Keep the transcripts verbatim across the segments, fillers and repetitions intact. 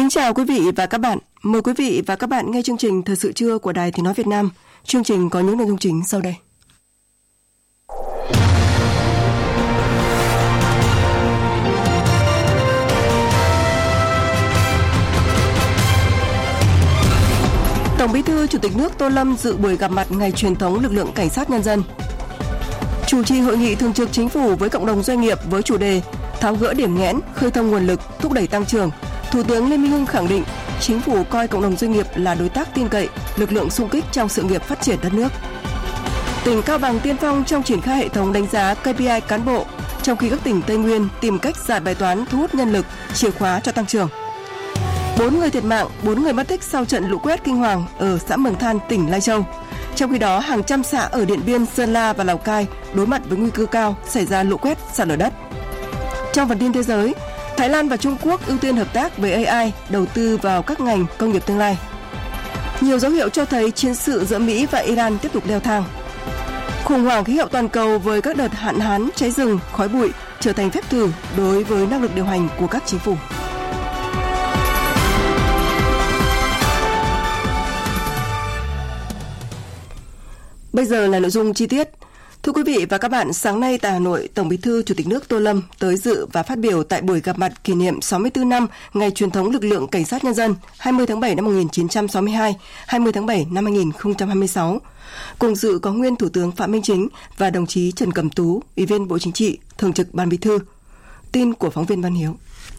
Kính chào quý vị và các bạn. Mời quý vị và các bạn nghe chương trình Thời sự trưa của Đài Tiếng nói Việt Nam. Chương trình có những nội dung chính sau đây. Tổng Bí thư Chủ tịch nước Tô Lâm dự buổi gặp mặt ngày truyền thống lực lượng cảnh sát nhân dân. Chủ trì hội nghị thường trực chính phủ với cộng đồng doanh nghiệp với chủ đề tháo gỡ điểm nghẽn, khơi thông nguồn lực, thúc đẩy tăng trưởng. Thủ tướng Lê Minh Hưng khẳng định chính phủ coi cộng đồng doanh nghiệp là đối tác tin cậy, lực lượng xung kích trong sự nghiệp phát triển đất nước. Tỉnh Cao Bằng tiên phong trong triển khai hệ thống đánh giá ca pê i cán bộ, trong khi các tỉnh Tây Nguyên tìm cách giải bài toán thu hút nhân lực, chìa khóa cho tăng trưởng. Bốn người thiệt mạng, bốn người mất tích sau trận lũ quét kinh hoàng ở xã Mường Than, tỉnh Lai Châu. Trong khi đó, hàng trăm xã ở Điện Biên, Sơn La và Lào Cai đối mặt với nguy cơ cao xảy ra lũ quét, sạt lở đất. Trong phần tin thế giới, Thái Lan và Trung Quốc ưu tiên hợp tác với a i, đầu tư vào các ngành công nghiệp tương lai. Nhiều dấu hiệu cho thấy chiến sự giữa Mỹ và Iran tiếp tục leo thang. Khủng hoảng khí hậu toàn cầu với các đợt hạn hán, cháy rừng, khói bụi trở thành phép thử đối với năng lực điều hành của các chính phủ. Bây giờ là nội dung chi tiết. Thưa quý vị và các bạn, sáng nay tại Hà Nội, Tổng Bí thư Chủ tịch nước Tô Lâm tới dự và phát biểu tại buổi gặp mặt kỷ niệm sáu mươi tư năm ngày truyền thống lực lượng cảnh sát nhân dân hai mươi tháng bảy năm một nghìn chín trăm sáu mươi hai, hai mươi tháng bảy năm hai nghìn không trăm hai mươi sáu. Cùng dự có nguyên Thủ tướng Phạm Minh Chính và đồng chí Trần Cẩm Tú, Ủy viên Bộ Chính trị, Thường trực Ban Bí thư. Tin của phóng viên Văn Hiếu.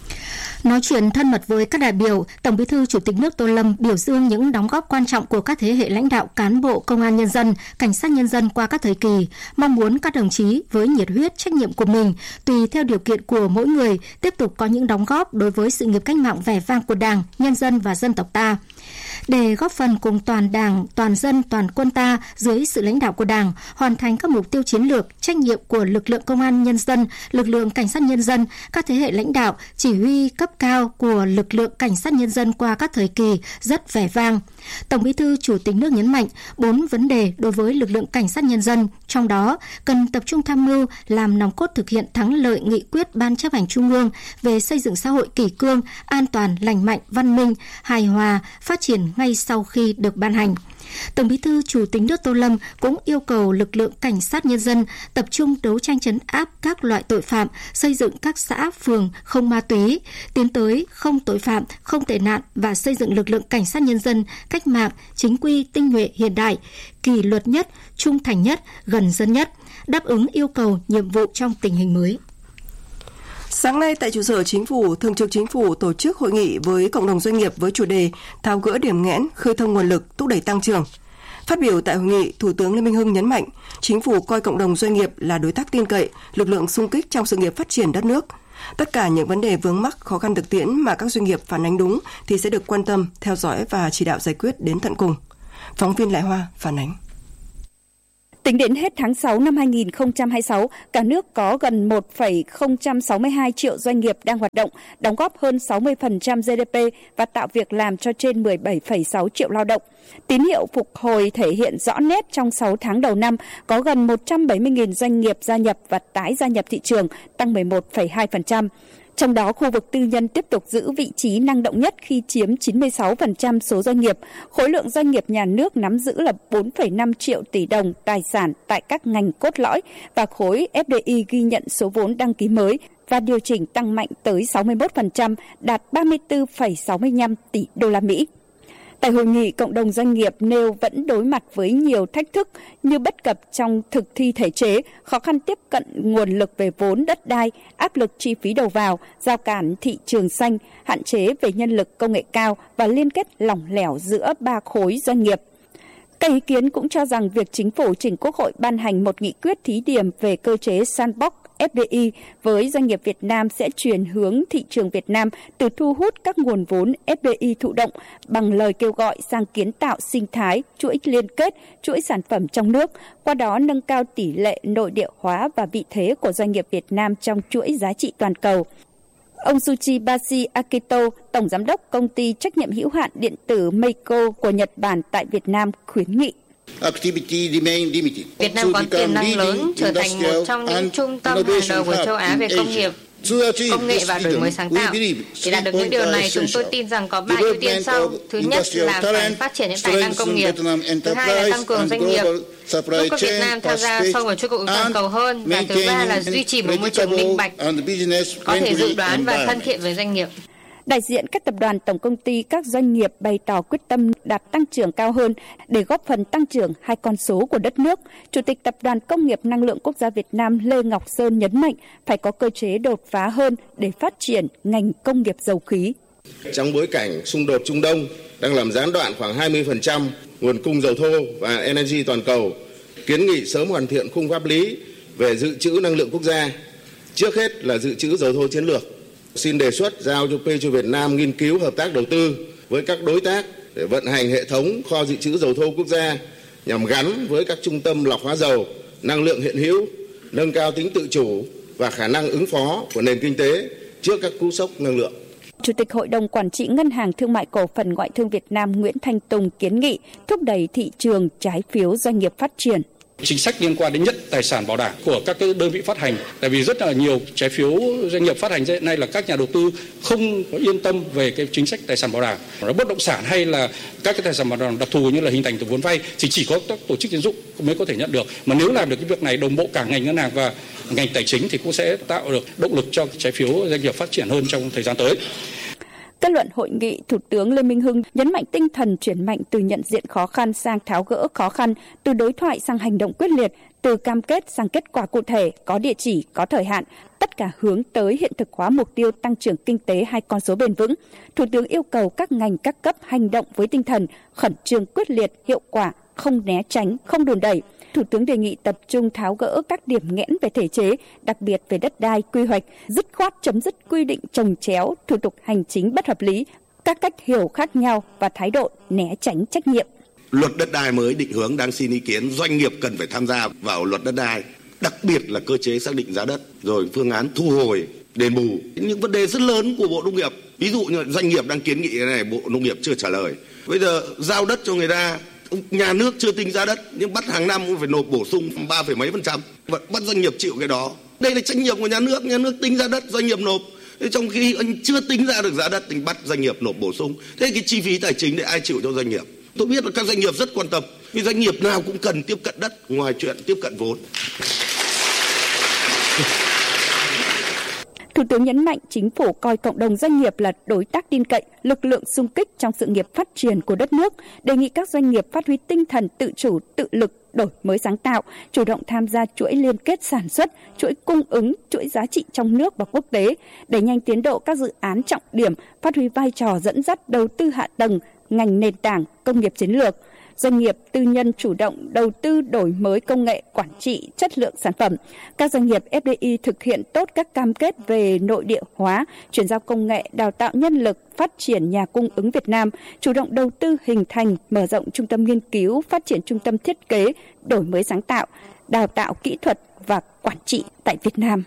Nói chuyện thân mật với các đại biểu, Tổng Bí thư Chủ tịch nước Tô Lâm biểu dương những đóng góp quan trọng của các thế hệ lãnh đạo cán bộ công an nhân dân, cảnh sát nhân dân qua các thời kỳ, mong muốn các đồng chí với nhiệt huyết trách nhiệm của mình, tùy theo điều kiện của mỗi người, tiếp tục có những đóng góp đối với sự nghiệp cách mạng vẻ vang của Đảng, nhân dân và dân tộc ta. Để góp phần cùng toàn Đảng, toàn dân, toàn quân ta dưới sự lãnh đạo của Đảng, hoàn thành các mục tiêu chiến lược, trách nhiệm của lực lượng công an nhân dân, lực lượng cảnh sát nhân dân, các thế hệ lãnh đạo, chỉ huy cấp cao của lực lượng cảnh sát nhân dân qua các thời kỳ rất vẻ vang. Tổng Bí thư Chủ tịch nước nhấn mạnh bốn vấn đề đối với lực lượng cảnh sát nhân dân, trong đó cần tập trung tham mưu làm nòng cốt thực hiện thắng lợi nghị quyết Ban Chấp hành Trung ương về xây dựng xã hội kỷ cương, an toàn, lành mạnh, văn minh, hài hòa, phát triển ngay sau khi được ban hành. Tổng Bí thư Chủ tịch nước Tô Lâm cũng yêu cầu lực lượng cảnh sát nhân dân tập trung đấu tranh trấn áp các loại tội phạm, xây dựng các xã, phường không ma túy, tiến tới không tội phạm, không tệ nạn và xây dựng lực lượng cảnh sát nhân dân cách mạng, chính quy, tinh nhuệ, hiện đại, kỷ luật nhất, trung thành nhất, gần dân nhất, đáp ứng yêu cầu nhiệm vụ trong tình hình mới. Sáng nay tại trụ sở Chính phủ, Thường trực Chính phủ tổ chức hội nghị với cộng đồng doanh nghiệp với chủ đề tháo gỡ điểm nghẽn, khơi thông nguồn lực, thúc đẩy tăng trưởng. Phát biểu tại hội nghị, Thủ tướng Lê Minh Hưng nhấn mạnh, Chính phủ coi cộng đồng doanh nghiệp là đối tác tin cậy, lực lượng xung kích trong sự nghiệp phát triển đất nước. Tất cả những vấn đề vướng mắc, khó khăn thực tiễn mà các doanh nghiệp phản ánh đúng thì sẽ được quan tâm, theo dõi và chỉ đạo giải quyết đến tận cùng. Phóng viên Lại Hoa phản ánh. Tính đến hết tháng sáu năm hai nghìn không trăm hai mươi sáu, cả nước có gần một phẩy không sáu hai triệu doanh nghiệp đang hoạt động, đóng góp hơn sáu mươi phần trăm giê đê pê và tạo việc làm cho trên mười bảy phẩy sáu triệu lao động. Tín hiệu phục hồi thể hiện rõ nét trong sáu tháng đầu năm, có gần một trăm bảy mươi nghìn doanh nghiệp gia nhập và tái gia nhập thị trường, tăng mười một phẩy hai phần trăm. Trong đó, khu vực tư nhân tiếp tục giữ vị trí năng động nhất khi chiếm chín mươi sáu phần trăm số doanh nghiệp. Khối lượng doanh nghiệp nhà nước nắm giữ là bốn phẩy năm triệu tỷ đồng tài sản tại các ngành cốt lõi và khối ép đê i ghi nhận số vốn đăng ký mới và điều chỉnh tăng mạnh tới sáu mươi mốt phần trăm, đạt ba mươi tư phẩy sáu mươi lăm tỷ đô la Mỹ. Tại hội nghị, cộng đồng doanh nghiệp nêu vẫn đối mặt với nhiều thách thức như bất cập trong thực thi thể chế, khó khăn tiếp cận nguồn lực về vốn đất đai, áp lực chi phí đầu vào, rào cản thị trường xanh, hạn chế về nhân lực công nghệ cao và liên kết lỏng lẻo giữa ba khối doanh nghiệp. Các ý kiến cũng cho rằng việc Chính phủ trình Quốc hội ban hành một nghị quyết thí điểm về cơ chế sandbox ép đê i với doanh nghiệp Việt Nam sẽ chuyển hướng thị trường Việt Nam từ thu hút các nguồn vốn ép đê i thụ động bằng lời kêu gọi sang kiến tạo sinh thái, chuỗi liên kết, chuỗi sản phẩm trong nước, qua đó nâng cao tỷ lệ nội địa hóa và vị thế của doanh nghiệp Việt Nam trong chuỗi giá trị toàn cầu. Ông Tsuchibashi Akito, Tổng Giám đốc Công ty Trách nhiệm hữu hạn Điện tử Meiko của Nhật Bản tại Việt Nam khuyến nghị. Việt Nam có tiềm năng lớn trở thành một trong những trung tâm hàng đầu của châu Á về công nghiệp, công nghệ và đổi mới sáng tạo. Để đạt được những điều này, chúng tôi tin rằng có ba ưu tiên sau. Thứ nhất là phải phát triển những tài năng công nghiệp. Thứ hai là tăng cường doanh nghiệp, giúp các Việt Nam tham gia sâu vào chuỗi cung ứng toàn cầu hơn. Và thứ ba là duy trì một môi trường minh bạch, có thể dự đoán và thân thiện với doanh nghiệp. Đại diện các tập đoàn, tổng công ty, các doanh nghiệp bày tỏ quyết tâm đạt tăng trưởng cao hơn để góp phần tăng trưởng hai con số của đất nước. Chủ tịch Tập đoàn Công nghiệp Năng lượng Quốc gia Việt Nam Lê Ngọc Sơn nhấn mạnh phải có cơ chế đột phá hơn để phát triển ngành công nghiệp dầu khí. Trong bối cảnh xung đột Trung Đông đang làm gián đoạn khoảng hai mươi phần trăm nguồn cung dầu thô và energy toàn cầu, kiến nghị sớm hoàn thiện khung pháp lý về dự trữ năng lượng quốc gia. Trước hết là dự trữ dầu thô chiến lược. Xin đề xuất giao cho Petro Việt Nam nghiên cứu hợp tác đầu tư với các đối tác để vận hành hệ thống kho dự trữ dầu thô quốc gia nhằm gắn với các trung tâm lọc hóa dầu, năng lượng hiện hữu, nâng cao tính tự chủ và khả năng ứng phó của nền kinh tế trước các cú sốc năng lượng. Chủ tịch Hội đồng Quản trị Ngân hàng Thương mại Cổ phần Ngoại thương Việt Nam Nguyễn Thanh Tùng kiến nghị thúc đẩy thị trường trái phiếu doanh nghiệp phát triển. Chính sách liên quan đến nhất tài sản bảo đảm của các cái đơn vị phát hành, tại vì rất là nhiều trái phiếu doanh nghiệp phát hành hiện nay là các nhà đầu tư không có yên tâm về cái chính sách tài sản bảo đảm, nó bất động sản hay là các cái tài sản bảo đảm đặc thù như là hình thành từ vốn vay thì chỉ có các tổ chức tín dụng mới có thể nhận được. Mà nếu làm được cái việc này đồng bộ cả ngành ngân hàng và ngành tài chính thì cũng sẽ tạo được động lực cho trái phiếu doanh nghiệp phát triển hơn trong thời gian tới. Kết luận hội nghị, Thủ tướng Lê Minh Hưng nhấn mạnh tinh thần chuyển mạnh từ nhận diện khó khăn sang tháo gỡ khó khăn, từ đối thoại sang hành động quyết liệt, từ cam kết sang kết quả cụ thể, có địa chỉ, có thời hạn, tất cả hướng tới hiện thực hóa mục tiêu tăng trưởng kinh tế hai con số bền vững. Thủ tướng yêu cầu các ngành các cấp hành động với tinh thần khẩn trương, quyết liệt, hiệu quả, không né tránh, không đùn đẩy. Thủ tướng đề nghị tập trung tháo gỡ các điểm nghẽn về thể chế, đặc biệt về đất đai, quy hoạch, dứt khoát chấm dứt quy định chồng chéo, thủ tục hành chính bất hợp lý, các cách hiểu khác nhau và thái độ né tránh trách nhiệm. Luật đất đai mới định hướng đang xin ý kiến, doanh nghiệp cần phải tham gia vào luật đất đai, đặc biệt là cơ chế xác định giá đất, rồi phương án thu hồi, đền bù. Những vấn đề rất lớn của Bộ Nông nghiệp, ví dụ như doanh nghiệp đang kiến nghị cái này, Bộ Nông nghiệp chưa trả lời. Bây giờ giao đất cho người ta, nhà nước chưa tính giá đất nhưng bắt hàng năm cũng phải nộp bổ sung ba phẩy mấy phần trăm, bắt doanh nghiệp chịu cái đó. Đây là trách nhiệm của nhà nước, nhà nước tính giá đất, doanh nghiệp nộp. Trong khi anh chưa tính ra được giá đất thì bắt doanh nghiệp nộp bổ sung. Thế cái chi phí tài chính để ai chịu cho doanh nghiệp? Tôi biết là các doanh nghiệp rất quan tâm, vì doanh nghiệp nào cũng cần tiếp cận đất ngoài chuyện tiếp cận vốn. Thủ tướng nhấn mạnh chính phủ coi cộng đồng doanh nghiệp là đối tác tin cậy, lực lượng xung kích trong sự nghiệp phát triển của đất nước, đề nghị các doanh nghiệp phát huy tinh thần tự chủ, tự lực, đổi mới sáng tạo, chủ động tham gia chuỗi liên kết sản xuất, chuỗi cung ứng, chuỗi giá trị trong nước và quốc tế, đẩy nhanh tiến độ các dự án trọng điểm, phát huy vai trò dẫn dắt đầu tư hạ tầng, ngành nền tảng, công nghiệp chiến lược. Doanh nghiệp tư nhân chủ động đầu tư đổi mới công nghệ, quản trị, chất lượng sản phẩm. Các doanh nghiệp ép đê i thực hiện tốt các cam kết về nội địa hóa, chuyển giao công nghệ, đào tạo nhân lực, phát triển nhà cung ứng Việt Nam, chủ động đầu tư hình thành, mở rộng trung tâm nghiên cứu, phát triển trung tâm thiết kế, đổi mới sáng tạo, đào tạo kỹ thuật và quản trị tại Việt Nam.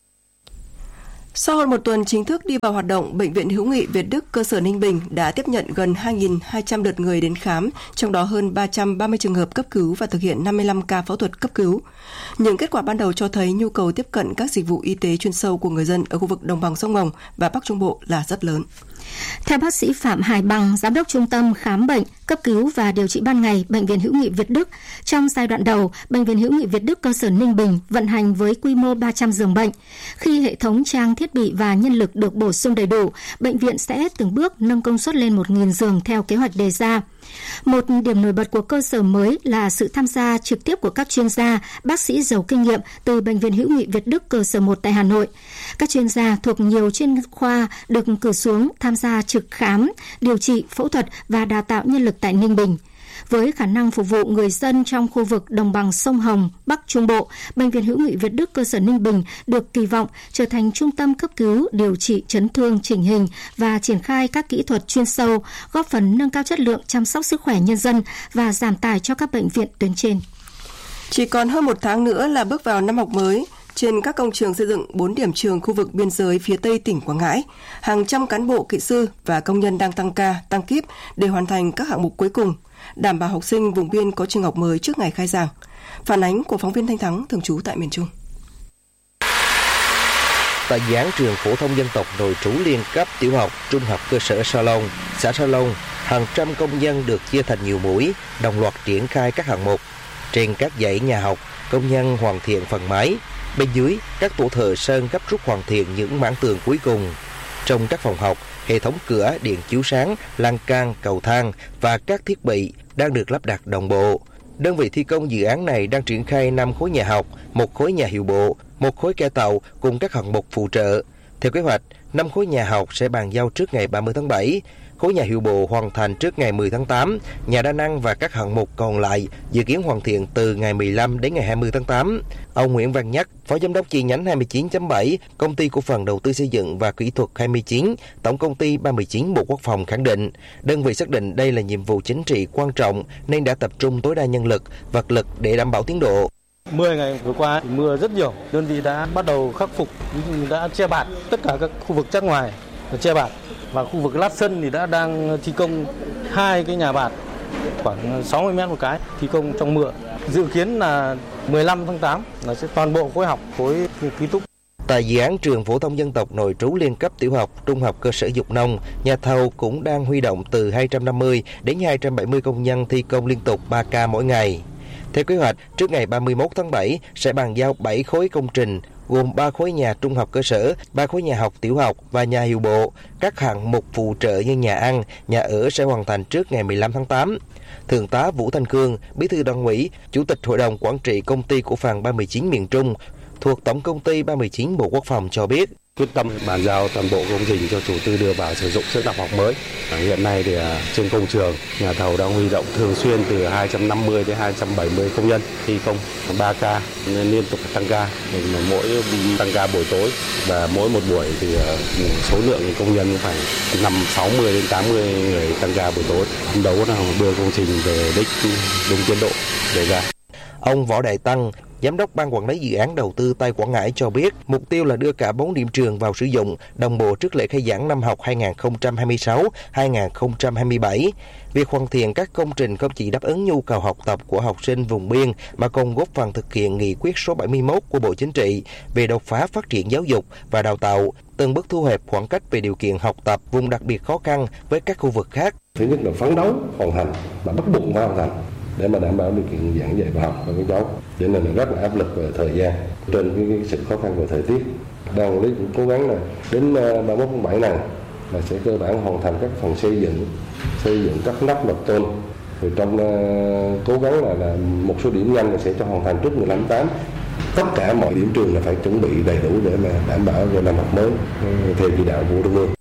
Sau hơn một tuần chính thức đi vào hoạt động, Bệnh viện Hữu nghị Việt Đức cơ sở Ninh Bình đã tiếp nhận gần hai nghìn hai trăm lượt người đến khám, trong đó hơn ba trăm ba mươi trường hợp cấp cứu và thực hiện năm mươi lăm ca phẫu thuật cấp cứu. Những kết quả ban đầu cho thấy nhu cầu tiếp cận các dịch vụ y tế chuyên sâu của người dân ở khu vực đồng bằng sông Hồng và Bắc Trung Bộ là rất lớn. Theo bác sĩ Phạm Hải Bằng, Giám đốc Trung tâm Khám bệnh, Cấp cứu và Điều trị ban ngày Bệnh viện Hữu nghị Việt Đức, trong giai đoạn đầu, Bệnh viện Hữu nghị Việt Đức cơ sở Ninh Bình vận hành với quy mô ba trăm giường bệnh. Khi hệ thống trang thiết bị và nhân lực được bổ sung đầy đủ, bệnh viện sẽ từng bước nâng công suất lên một nghìn giường theo kế hoạch đề ra. Một điểm nổi bật của cơ sở mới là sự tham gia trực tiếp của các chuyên gia, bác sĩ giàu kinh nghiệm từ Bệnh viện Hữu nghị Việt Đức cơ sở một tại Hà Nội. Các chuyên gia thuộc nhiều chuyên khoa được cử xuống tham gia trực khám, điều trị, phẫu thuật và đào tạo nhân lực tại Ninh Bình. Với khả năng phục vụ người dân trong khu vực đồng bằng sông Hồng, Bắc Trung Bộ, Bệnh viện Hữu nghị Việt Đức cơ sở Ninh Bình được kỳ vọng trở thành trung tâm cấp cứu, điều trị chấn thương chỉnh hình và triển khai các kỹ thuật chuyên sâu, góp phần nâng cao chất lượng chăm sóc sức khỏe nhân dân và giảm tải cho các bệnh viện tuyến trên. Chỉ còn hơn một tháng nữa là bước vào năm học mới. Trên các công trường xây dựng bốn điểm trường khu vực biên giới phía Tây tỉnh Quảng Ngãi, hàng trăm cán bộ, kỹ sư và công nhân đang tăng ca, tăng kíp để hoàn thành các hạng mục cuối cùng, đảm bảo học sinh vùng biên có trường học mới trước ngày khai giảng. Phản ánh của phóng viên Thanh Thắng thường trú tại miền Trung. Tại dự án trường phổ thông dân tộc nội trú liên cấp tiểu học, trung học cơ sở Sa Long, xã Sa Long, hàng trăm công nhân được chia thành nhiều mũi, đồng loạt triển khai các hạng mục. Trên các dãy nhà học, công nhân hoàn thiện phần mái. Bên dưới, các tổ thợ sơn gấp rút hoàn thiện những mảng tường cuối cùng. Trong các phòng học, hệ thống cửa, điện chiếu sáng, lan can, cầu thang và các thiết bị đang được lắp đặt đồng bộ. Đơn vị thi công dự án này đang triển khai năm khối nhà học, một khối nhà hiệu bộ, một khối cải tạo cùng các hạng mục phụ trợ. Theo kế hoạch, năm khối nhà học sẽ bàn giao trước ngày ba mươi tháng bảy, khối nhà hiệu bộ hoàn thành trước ngày mười tháng tám, nhà đa năng và các hạng mục còn lại dự kiến hoàn thiện từ ngày mười lăm đến ngày hai mươi tháng tám. Ông Nguyễn Văn Nhắc, Phó Giám đốc chi nhánh hai mươi chín chấm bảy, Công ty Cổ phần Đầu tư Xây dựng và Kỹ thuật hai mươi chín, Tổng công ty ba mươi chín Bộ Quốc phòng khẳng định, đơn vị xác định đây là nhiệm vụ chính trị quan trọng nên đã tập trung tối đa nhân lực, vật lực để đảm bảo tiến độ. mười ngày vừa qua thì mưa rất nhiều, đơn vị đã bắt đầu khắc phục, đã che bạt tất cả các khu vực chắc ngoài che bạt, và khu vực lát sân thì đã đang thi công hai cái nhà bạt khoảng sáu mươi mét một cái, thi công trong mưa. Dự kiến là mười lăm tháng tám là sẽ toàn bộ khối học, khối ký túc. Tại dự án trường phổ thông dân tộc nội trú liên cấp tiểu học, trung học cơ sở Dục Nông, nhà thầu cũng đang huy động từ hai trăm năm mươi đến hai trăm bảy mươi công nhân thi công liên tục ba ca mỗi ngày. Theo kế hoạch, trước ngày ba mươi mốt tháng bảy sẽ bàn giao bảy khối công trình gồm ba khối nhà trung học cơ sở, ba khối nhà học tiểu học và nhà hiệu bộ. Các hạng mục phụ trợ như nhà ăn, nhà ở sẽ hoàn thành trước ngày mười lăm tháng tám. Thượng tá Vũ Thanh Cương, Bí thư Đảng ủy, Chủ tịch Hội đồng Quản trị Công ty Cổ phần ba mươi chín miền Trung thuộc Tổng công ty ba mươi chín Bộ Quốc phòng cho biết. Quyết tâm bàn giao toàn bộ công trình cho chủ tư đưa vào sử dụng trước năm học mới. Hiện nay thì trên công trường, nhà thầu đang huy động thường xuyên từ hai trăm năm mươi đến hai trăm bảy mươi công nhân thi công ba ca nên liên tục tăng ca. Mỗi tăng ca buổi tối và mỗi một buổi thì số lượng công nhân phải năm sáu mươi đến tám mươi người tăng ca buổi tối. Phấn đấu là đưa công trình về đích đúng tiến độ đề ra. Ông Võ Đại Tăng, Giám đốc Ban Quản lý Dự án Đầu tư Tây Quảng Ngãi cho biết, mục tiêu là đưa cả bốn điểm trường vào sử dụng đồng bộ trước lễ khai giảng năm học hai nghìn không trăm hai mươi sáu hai nghìn không trăm hai mươi bảy. Việc hoàn thiện các công trình không chỉ đáp ứng nhu cầu học tập của học sinh vùng biên mà còn góp phần thực hiện nghị quyết số bảy mươi mốt của Bộ Chính trị về đột phá phát triển giáo dục và đào tạo, từng bước thu hẹp khoảng cách về điều kiện học tập vùng đặc biệt khó khăn với các khu vực khác. Thứ nhất là phấn đấu hoàn thành và bắt buộc phải hoàn thành để mà đảm bảo điều kiện giảng dạy và học cho các cháu, cho nên là rất là áp lực về thời gian trên cái, cái sự khó khăn về thời tiết. Ban quản lý cũng cố gắng là đến ba mươi mốt tháng bảy này là sẽ cơ bản hoàn thành các phần xây dựng, xây dựng các nắp mặt tôn. Thì trong uh, cố gắng là, là một số điểm nhanh là sẽ cho hoàn thành trước mười lăm tháng tám. Tất cả mọi điểm trường là phải chuẩn bị đầy đủ để mà đảm bảo về năm học mới uh, theo chỉ đạo của Trung ương.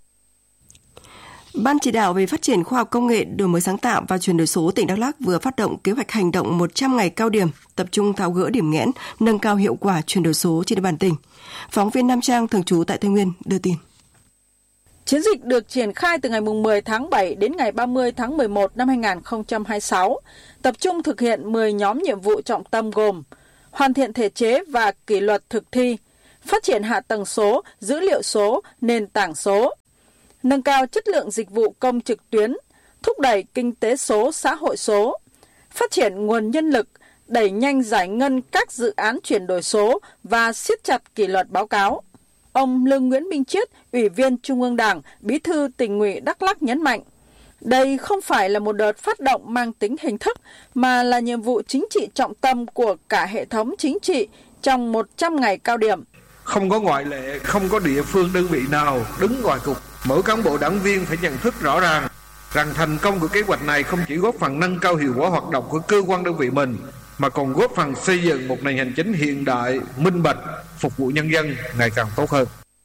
Ban chỉ đạo về phát triển khoa học công nghệ, đổi mới sáng tạo và chuyển đổi số tỉnh Đắk Lắk vừa phát động kế hoạch hành động một trăm ngày cao điểm, tập trung tháo gỡ điểm nghẽn, nâng cao hiệu quả chuyển đổi số trên địa bàn tỉnh. Phóng viên Nam Trang thường trú tại Tây Nguyên đưa tin. Chiến dịch được triển khai từ ngày mười tháng bảy đến ngày ba mươi tháng mười một năm hai nghìn không trăm hai mươi sáu, tập trung thực hiện mười nhóm nhiệm vụ trọng tâm gồm hoàn thiện thể chế và kỷ luật thực thi, phát triển hạ tầng số, dữ liệu số, nền tảng số, nâng cao chất lượng dịch vụ công trực tuyến, thúc đẩy kinh tế số, xã hội số, phát triển nguồn nhân lực, đẩy nhanh giải ngân các dự án chuyển đổi số và siết chặt kỷ luật báo cáo. Ông Lương Nguyễn Minh Chiết, Ủy viên Trung ương Đảng, Bí thư Tỉnh ủy Đắk Lắk nhấn mạnh, đây không phải là một đợt phát động mang tính hình thức mà là nhiệm vụ chính trị trọng tâm của cả hệ thống chính trị trong một trăm ngày cao điểm. Không có ngoại lệ, không có địa phương đơn vị nào đứng ngoài cuộc. Mỗi cán bộ đảng viên phải nhận thức rõ ràng rằng thành công của kế hoạch này không chỉ góp phần nâng cao hiệu quả hoạt động của cơ quan đơn vị mình, mà còn góp phần xây dựng một nền hành chính hiện đại, minh bạch, phục vụ nhân dân ngày càng tốt hơn.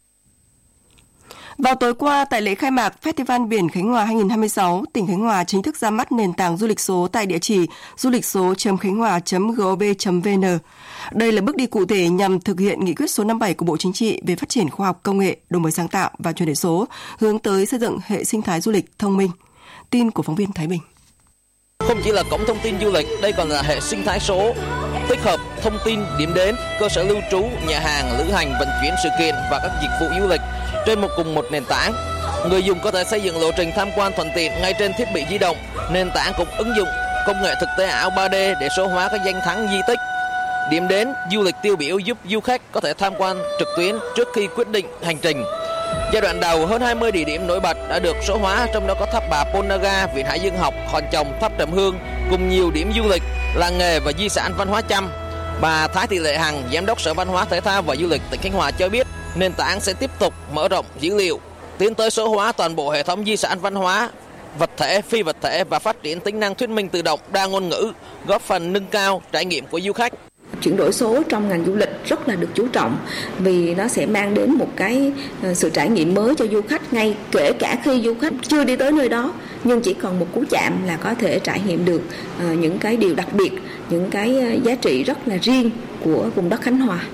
Vào tối qua, tại lễ khai mạc Festival Biển Khánh Hòa hai nghìn không trăm hai mươi sáu, tỉnh Khánh Hòa chính thức ra mắt nền tảng du lịch số tại địa chỉ du lịch số chấm khánh hòa chấm gov chấm vn. Đây là bước đi cụ thể nhằm thực hiện nghị quyết số năm mươi bảy của Bộ Chính trị về phát triển khoa học công nghệ, đổi mới sáng tạo và chuyển đổi số, hướng tới xây dựng hệ sinh thái du lịch thông minh. Tin của phóng viên Thái Bình. Không chỉ là cổng thông tin du lịch, đây còn là hệ sinh thái số, tích hợp thông tin, điểm đến, cơ sở lưu trú, nhà hàng, lữ hành, vận chuyển sự kiện và các dịch vụ du lịch trên một cùng một nền tảng. Người dùng có thể xây dựng lộ trình tham quan thuận tiện ngay trên thiết bị di động. Nền tảng cũng ứng dụng công nghệ thực tế ảo ba D để số hóa các danh thắng di tích. điểm đến du lịch tiêu biểu giúp du khách có thể tham quan trực tuyến trước khi quyết định hành trình. Giai đoạn đầu, hơn hai mươi địa điểm nổi bật đã được số hóa, trong đó có tháp Bà Ponaga, Viện Hải Dương học, Hòn Chồng, tháp Trầm Hương cùng nhiều điểm du lịch, làng nghề và di sản văn hóa Chăm. Bà Thái Thị Lệ Hằng, Giám đốc Sở Văn hóa Thể thao và Du lịch tỉnh Khánh Hòa cho biết, nền tảng sẽ tiếp tục mở rộng dữ liệu, tiến tới số hóa toàn bộ hệ thống di sản văn hóa, vật thể, phi vật thể và phát triển tính năng thuyết minh tự động đa ngôn ngữ, góp phần nâng cao trải nghiệm của du khách. Chuyển đổi số trong ngành du lịch rất là được chú trọng vì nó sẽ mang đến một cái sự trải nghiệm mới cho du khách, ngay kể cả khi du khách chưa đi tới nơi đó nhưng chỉ cần một cú chạm là có thể trải nghiệm được những cái điều đặc biệt, những cái giá trị rất là riêng của vùng đất Khánh Hòa.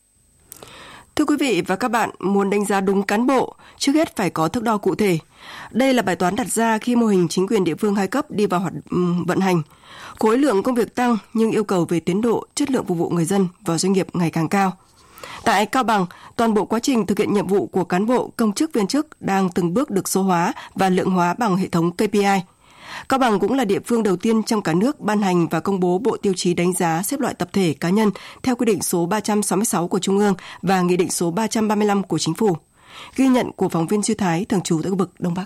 Thưa quý vị và các bạn, muốn đánh giá đúng cán bộ, trước hết phải có thước đo cụ thể. Đây là bài toán đặt ra khi mô hình chính quyền địa phương hai cấp đi vào hoạt vận hành. Khối lượng công việc tăng nhưng yêu cầu về tiến độ, chất lượng phục vụ người dân và doanh nghiệp ngày càng cao. Tại Cao Bằng, toàn bộ quá trình thực hiện nhiệm vụ của cán bộ, công chức viên chức đang từng bước được số hóa và lượng hóa bằng hệ thống ca pê i. Cao Bằng cũng là địa phương đầu tiên trong cả nước ban hành và công bố bộ tiêu chí đánh giá xếp loại tập thể cá nhân theo quy định số ba trăm sáu mươi sáu của Trung ương và nghị định số ba trăm ba mươi lăm của Chính phủ. Ghi nhận của phóng viên Duy Thái thường trú tại khu vực Đông Bắc.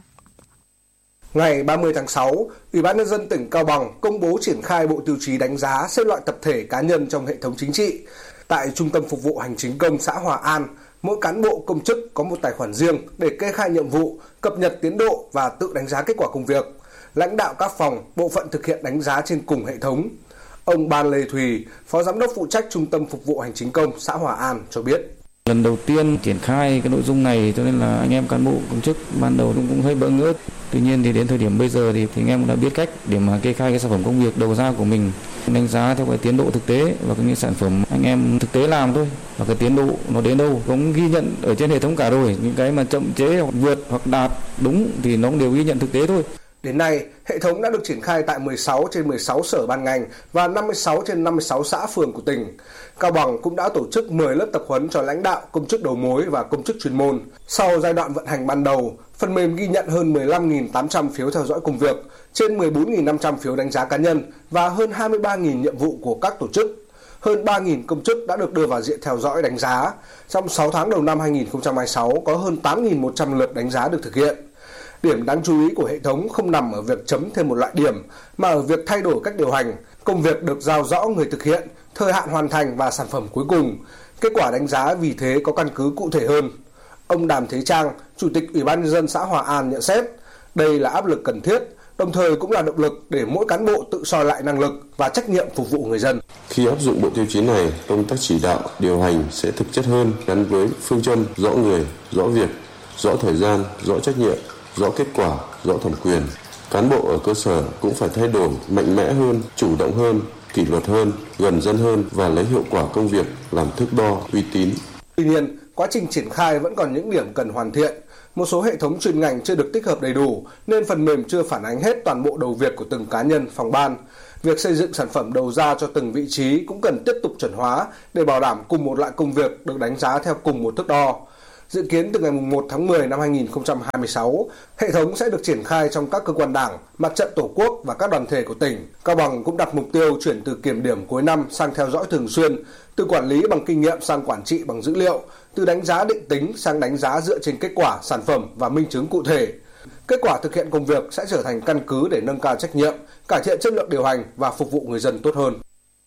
Ngày ba mươi tháng sáu, Ủy ban Nhân dân tỉnh Cao Bằng công bố triển khai bộ tiêu chí đánh giá xếp loại tập thể cá nhân trong hệ thống chính trị. Tại Trung tâm Phục vụ Hành chính công xã Hòa An, mỗi cán bộ công chức có một tài khoản riêng để kê khai nhiệm vụ, cập nhật tiến độ và tự đánh giá kết quả công việc. Lãnh đạo các phòng, bộ phận thực hiện đánh giá trên cùng hệ thống. Ông Ban Lê Thùy, Phó Giám đốc phụ trách Trung tâm Phục vụ Hành chính công xã Hòa An cho biết. Lần đầu tiên triển khai cái nội dung này cho nên là anh em cán bộ công chức ban đầu cũng, cũng hơi bỡ ngỡ. Tuy nhiên thì đến thời điểm bây giờ thì, thì anh em cũng đã biết cách để mà kê khai cái sản phẩm công việc đầu ra của mình, đánh giá theo cái tiến độ thực tế và cái sản phẩm anh em thực tế làm thôi, và cái tiến độ nó đến đâu cũng ghi nhận ở trên hệ thống cả rồi. Những cái mà chậm chế hoặc vượt hoặc đạt đúng thì nó cũng đều ghi nhận thực tế thôi. Đến nay, hệ thống đã được triển khai tại mười sáu trên mười sáu sở ban ngành và năm mươi sáu trên năm mươi sáu xã phường của tỉnh. Cao Bằng cũng đã tổ chức mười lớp tập huấn cho lãnh đạo, công chức đầu mối và công chức chuyên môn. Sau giai đoạn vận hành ban đầu, phần mềm ghi nhận hơn mười lăm nghìn tám trăm phiếu theo dõi công việc, trên mười bốn nghìn năm trăm phiếu đánh giá cá nhân và hơn hai mươi ba nghìn nhiệm vụ của các tổ chức. Hơn ba nghìn công chức đã được đưa vào diện theo dõi đánh giá. Trong sáu tháng đầu năm hai nghìn không trăm hai mươi sáu, có hơn tám nghìn một trăm lượt đánh giá được thực hiện. Điểm đáng chú ý của hệ thống không nằm ở việc chấm thêm một loại điểm, mà ở việc thay đổi cách điều hành. Công việc được giao rõ người thực hiện, thời hạn hoàn thành và sản phẩm cuối cùng. Kết quả đánh giá vì thế có căn cứ cụ thể hơn. Ông Đàm Thế Trang, Chủ tịch Ủy ban Nhân dân xã Hòa An nhận xét, đây là áp lực cần thiết, đồng thời cũng là động lực để mỗi cán bộ tự soi lại năng lực và trách nhiệm phục vụ người dân. Khi áp dụng bộ tiêu chí này, công tác chỉ đạo, điều hành sẽ thực chất hơn, gắn với phương châm rõ người, rõ việc, rõ thời gian, rõ trách nhiệm, rõ kết quả, rõ thẩm quyền. Cán bộ ở cơ sở cũng phải thay đổi mạnh mẽ hơn, chủ động hơn, kỷ luật hơn, gần dân hơn và lấy hiệu quả công việc làm thước đo uy tín. Tuy nhiên, quá trình triển khai vẫn còn những điểm cần hoàn thiện. Một số hệ thống chuyên ngành chưa được tích hợp đầy đủ nên phần mềm chưa phản ánh hết toàn bộ đầu việc của từng cá nhân, phòng ban. Việc xây dựng sản phẩm đầu ra cho từng vị trí cũng cần tiếp tục chuẩn hóa để bảo đảm cùng một loại công việc được đánh giá theo cùng một thước đo. Dự kiến từ ngày mùng một tháng mười năm hai nghìn không trăm hai mươi sáu, hệ thống sẽ được triển khai trong các cơ quan đảng, mặt trận tổ quốc và các đoàn thể của tỉnh. Cao Bằng cũng đặt mục tiêu chuyển từ kiểm điểm cuối năm sang theo dõi thường xuyên, từ quản lý bằng kinh nghiệm sang quản trị bằng dữ liệu, từ đánh giá định tính sang đánh giá dựa trên kết quả, sản phẩm và minh chứng cụ thể. Kết quả thực hiện công việc sẽ trở thành căn cứ để nâng cao trách nhiệm, cải thiện chất lượng điều hành và phục vụ người dân tốt hơn.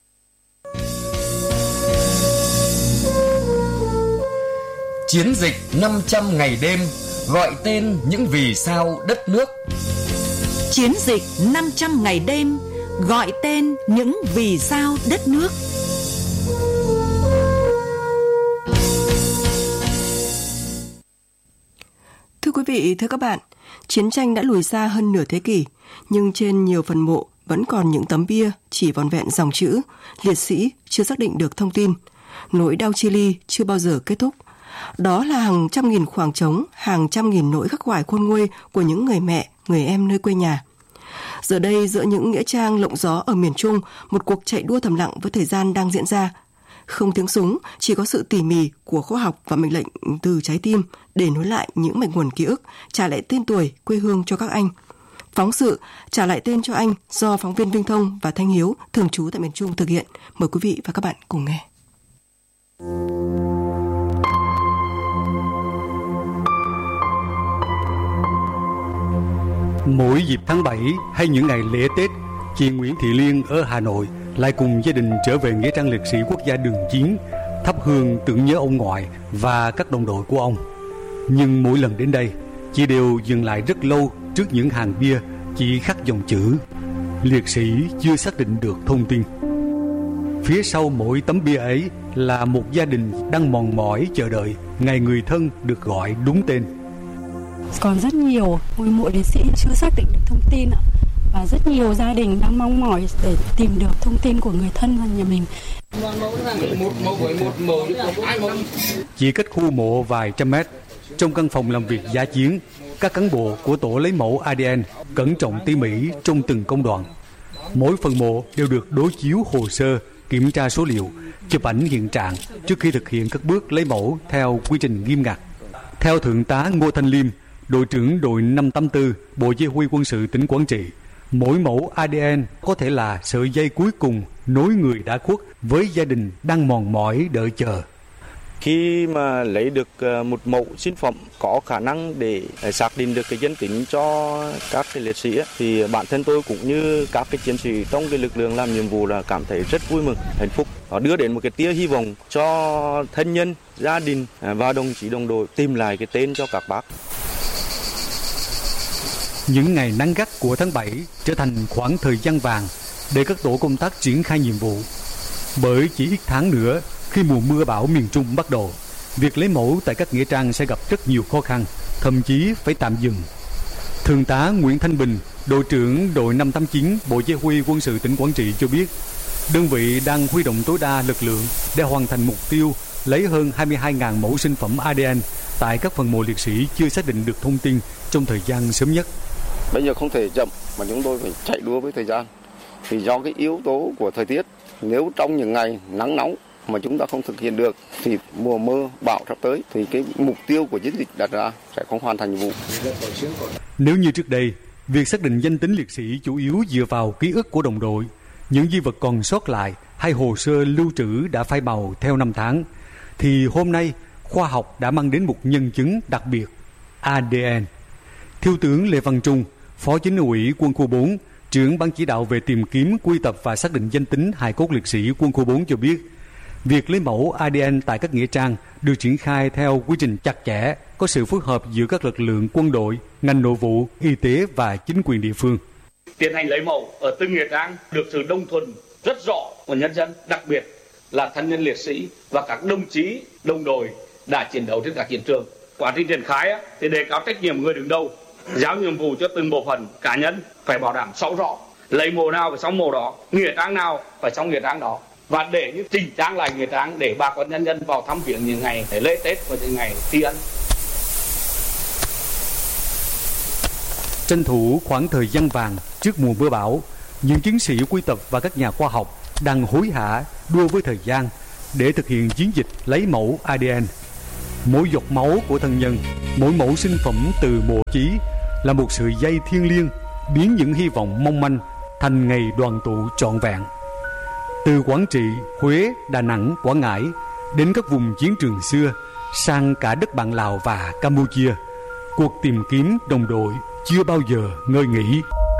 Chiến dịch năm trăm ngày đêm gọi tên những vì sao đất nước. Chiến dịch năm trăm ngày đêm gọi tên những vì sao đất nước. Thưa quý vị, thưa các bạn, chiến tranh đã lùi xa hơn nửa thế kỷ, nhưng trên nhiều phần mộ vẫn còn những tấm bia chỉ vỏn vẹn dòng chữ, liệt sĩ chưa xác định được thông tin, nỗi đau chia ly chưa bao giờ kết thúc. Đó là hàng trăm nghìn khoảng trống, hàng trăm nghìn nỗi khắc khoải khôn nguôi của những người mẹ, người em nơi quê nhà. Giờ đây, giữa những nghĩa trang lộng gió ở miền Trung, một cuộc chạy đua thầm lặng với thời gian đang diễn ra. Không tiếng súng, chỉ có sự tỉ mỉ của khoa học và mệnh lệnh từ trái tim để nối lại những mạch nguồn ký ức, trả lại tên tuổi, quê hương cho các anh. Phóng sự Trả lại tên cho anh do phóng viên Vinh Thông và Thanh Hiếu thường trú tại miền Trung thực hiện. Mời quý vị và các bạn cùng nghe. Mỗi dịp tháng bảy hay những ngày lễ Tết, chị Nguyễn Thị Liên ở Hà Nội lại cùng gia đình trở về nghĩa trang liệt sĩ quốc gia Đường Chiến, thắp hương tưởng nhớ ông ngoại và các đồng đội của ông. Nhưng mỗi lần đến đây, chị đều dừng lại rất lâu trước những hàng bia chỉ khắc dòng chữ liệt sĩ chưa xác định được thông tin. Phía sau mỗi tấm bia ấy là một gia đình đang mòn mỏi chờ đợi ngày người thân được gọi đúng tên. Còn rất nhiều ngôi mộ liệt sĩ chưa xác định được thông tin ạ. Và rất nhiều gia đình đang mong mỏi để tìm được thông tin của người thân và nhà mình. Chỉ cách khu mộ vài trăm mét, trong căn phòng làm việc dã chiến, các cán bộ của tổ lấy mẫu a đê en cẩn trọng tỉ mỉ trong từng công đoạn. Mỗi phần mộ đều được đối chiếu hồ sơ, kiểm tra số liệu, chụp ảnh hiện trạng trước khi thực hiện các bước lấy mẫu theo quy trình nghiêm ngặt. Theo Thượng tá Ngô Thanh Liêm, đội trưởng đội năm tám tư Bộ Chỉ huy Quân sự tỉnh Quảng Trị, mỗi mẫu a đê en có thể là sợi dây cuối cùng nối người đã khuất với gia đình đang mòn mỏi đợi chờ. Khi mà lấy được một mẫu sinh phẩm có khả năng để xác định được cái danh tính cho các cái liệt sĩ thì bản thân tôi cũng như các cái chiến sĩ trong cái lực lượng làm nhiệm vụ là cảm thấy rất vui mừng, hạnh phúc. Nó đưa đến một cái tia hy vọng cho thân nhân, gia đình và đồng chí đồng đội tìm lại cái tên cho các bác. Những ngày nắng gắt của tháng bảy trở thành khoảng thời gian vàng để các tổ công tác triển khai nhiệm vụ. Bởi chỉ ít tháng nữa, khi mùa mưa bão miền Trung bắt đầu, việc lấy mẫu tại các nghĩa trang sẽ gặp rất nhiều khó khăn, thậm chí phải tạm dừng. Thượng tá Nguyễn Thanh Bình, đội trưởng đội năm tám chín Bộ Chỉ huy Quân sự tỉnh Quảng Trị cho biết, đơn vị đang huy động tối đa lực lượng để hoàn thành mục tiêu lấy hơn hai mươi hai nghìn mẫu sinh phẩm a đê en tại các phần mộ liệt sĩ chưa xác định được thông tin trong thời gian sớm nhất. Bây giờ không thể chậm mà chúng tôi phải chạy đua với thời gian. Thì do cái yếu tố của thời tiết, nếu trong những ngày nắng nóng mà chúng ta không thực hiện được thì mùa mưa bão sắp tới thì cái mục tiêu của chiến dịch đặt ra sẽ không hoàn thành nhiệm vụ. Nếu như trước đây, việc xác định danh tính liệt sĩ chủ yếu dựa vào ký ức của đồng đội, những di vật còn sót lại hay hồ sơ lưu trữ đã phai màu theo năm tháng, thì hôm nay khoa học đã mang đến một nhân chứng đặc biệt, a đê en. Thiếu tướng Lê Văn Trung, Phó Chính ủy Quân khu bốn, trưởng ban chỉ đạo về tìm kiếm, quy tập và xác định danh tính hài cốt liệt sĩ Quân khu bốn cho biết, việc lấy mẫu a đê en tại các nghĩa trang được triển khai theo quy trình chặt chẽ, có sự phối hợp giữa các lực lượng quân đội, ngành nội vụ, y tế và chính quyền địa phương. Tiến hành lấy mẫu ở từng nghĩa trang được sự đồng thuận rất rõ của nhân dân, đặc biệt là thân nhân liệt sĩ và các đồng chí, đồng đội đã chiến đấu trên các chiến trường. Quá trình triển khai thì đề cao trách nhiệm người đứng đầu, giao nhiệm vụ cho từng bộ phận cá nhân phải bảo đảm rõ rõ, lấy mộ nào phải xong mộ đó, nghĩa trang nào phải xong nghĩa trang đó, và để như chỉnh trang lại nghĩa trang để bà con nhân dân vào thăm viếng những ngày lễ Tết và những ngày tri ân. Tranh thủ khoảng thời gian vàng trước mùa mưa bão, những chiến sĩ quy tập và các nhà khoa học đang hối hả đua với thời gian để thực hiện chiến dịch lấy mẫu a đê en. Mỗi giọt máu của thân nhân, mỗi mẫu sinh phẩm từ mộ chí là một sợi dây thiêng liêng biến những hy vọng mong manh thành ngày đoàn tụ trọn vẹn. Từ Quảng Trị, Huế, Đà Nẵng, Quảng Ngãi đến các vùng chiến trường xưa, sang cả đất bạn Lào và Campuchia, cuộc tìm kiếm đồng đội chưa bao giờ ngơi nghỉ.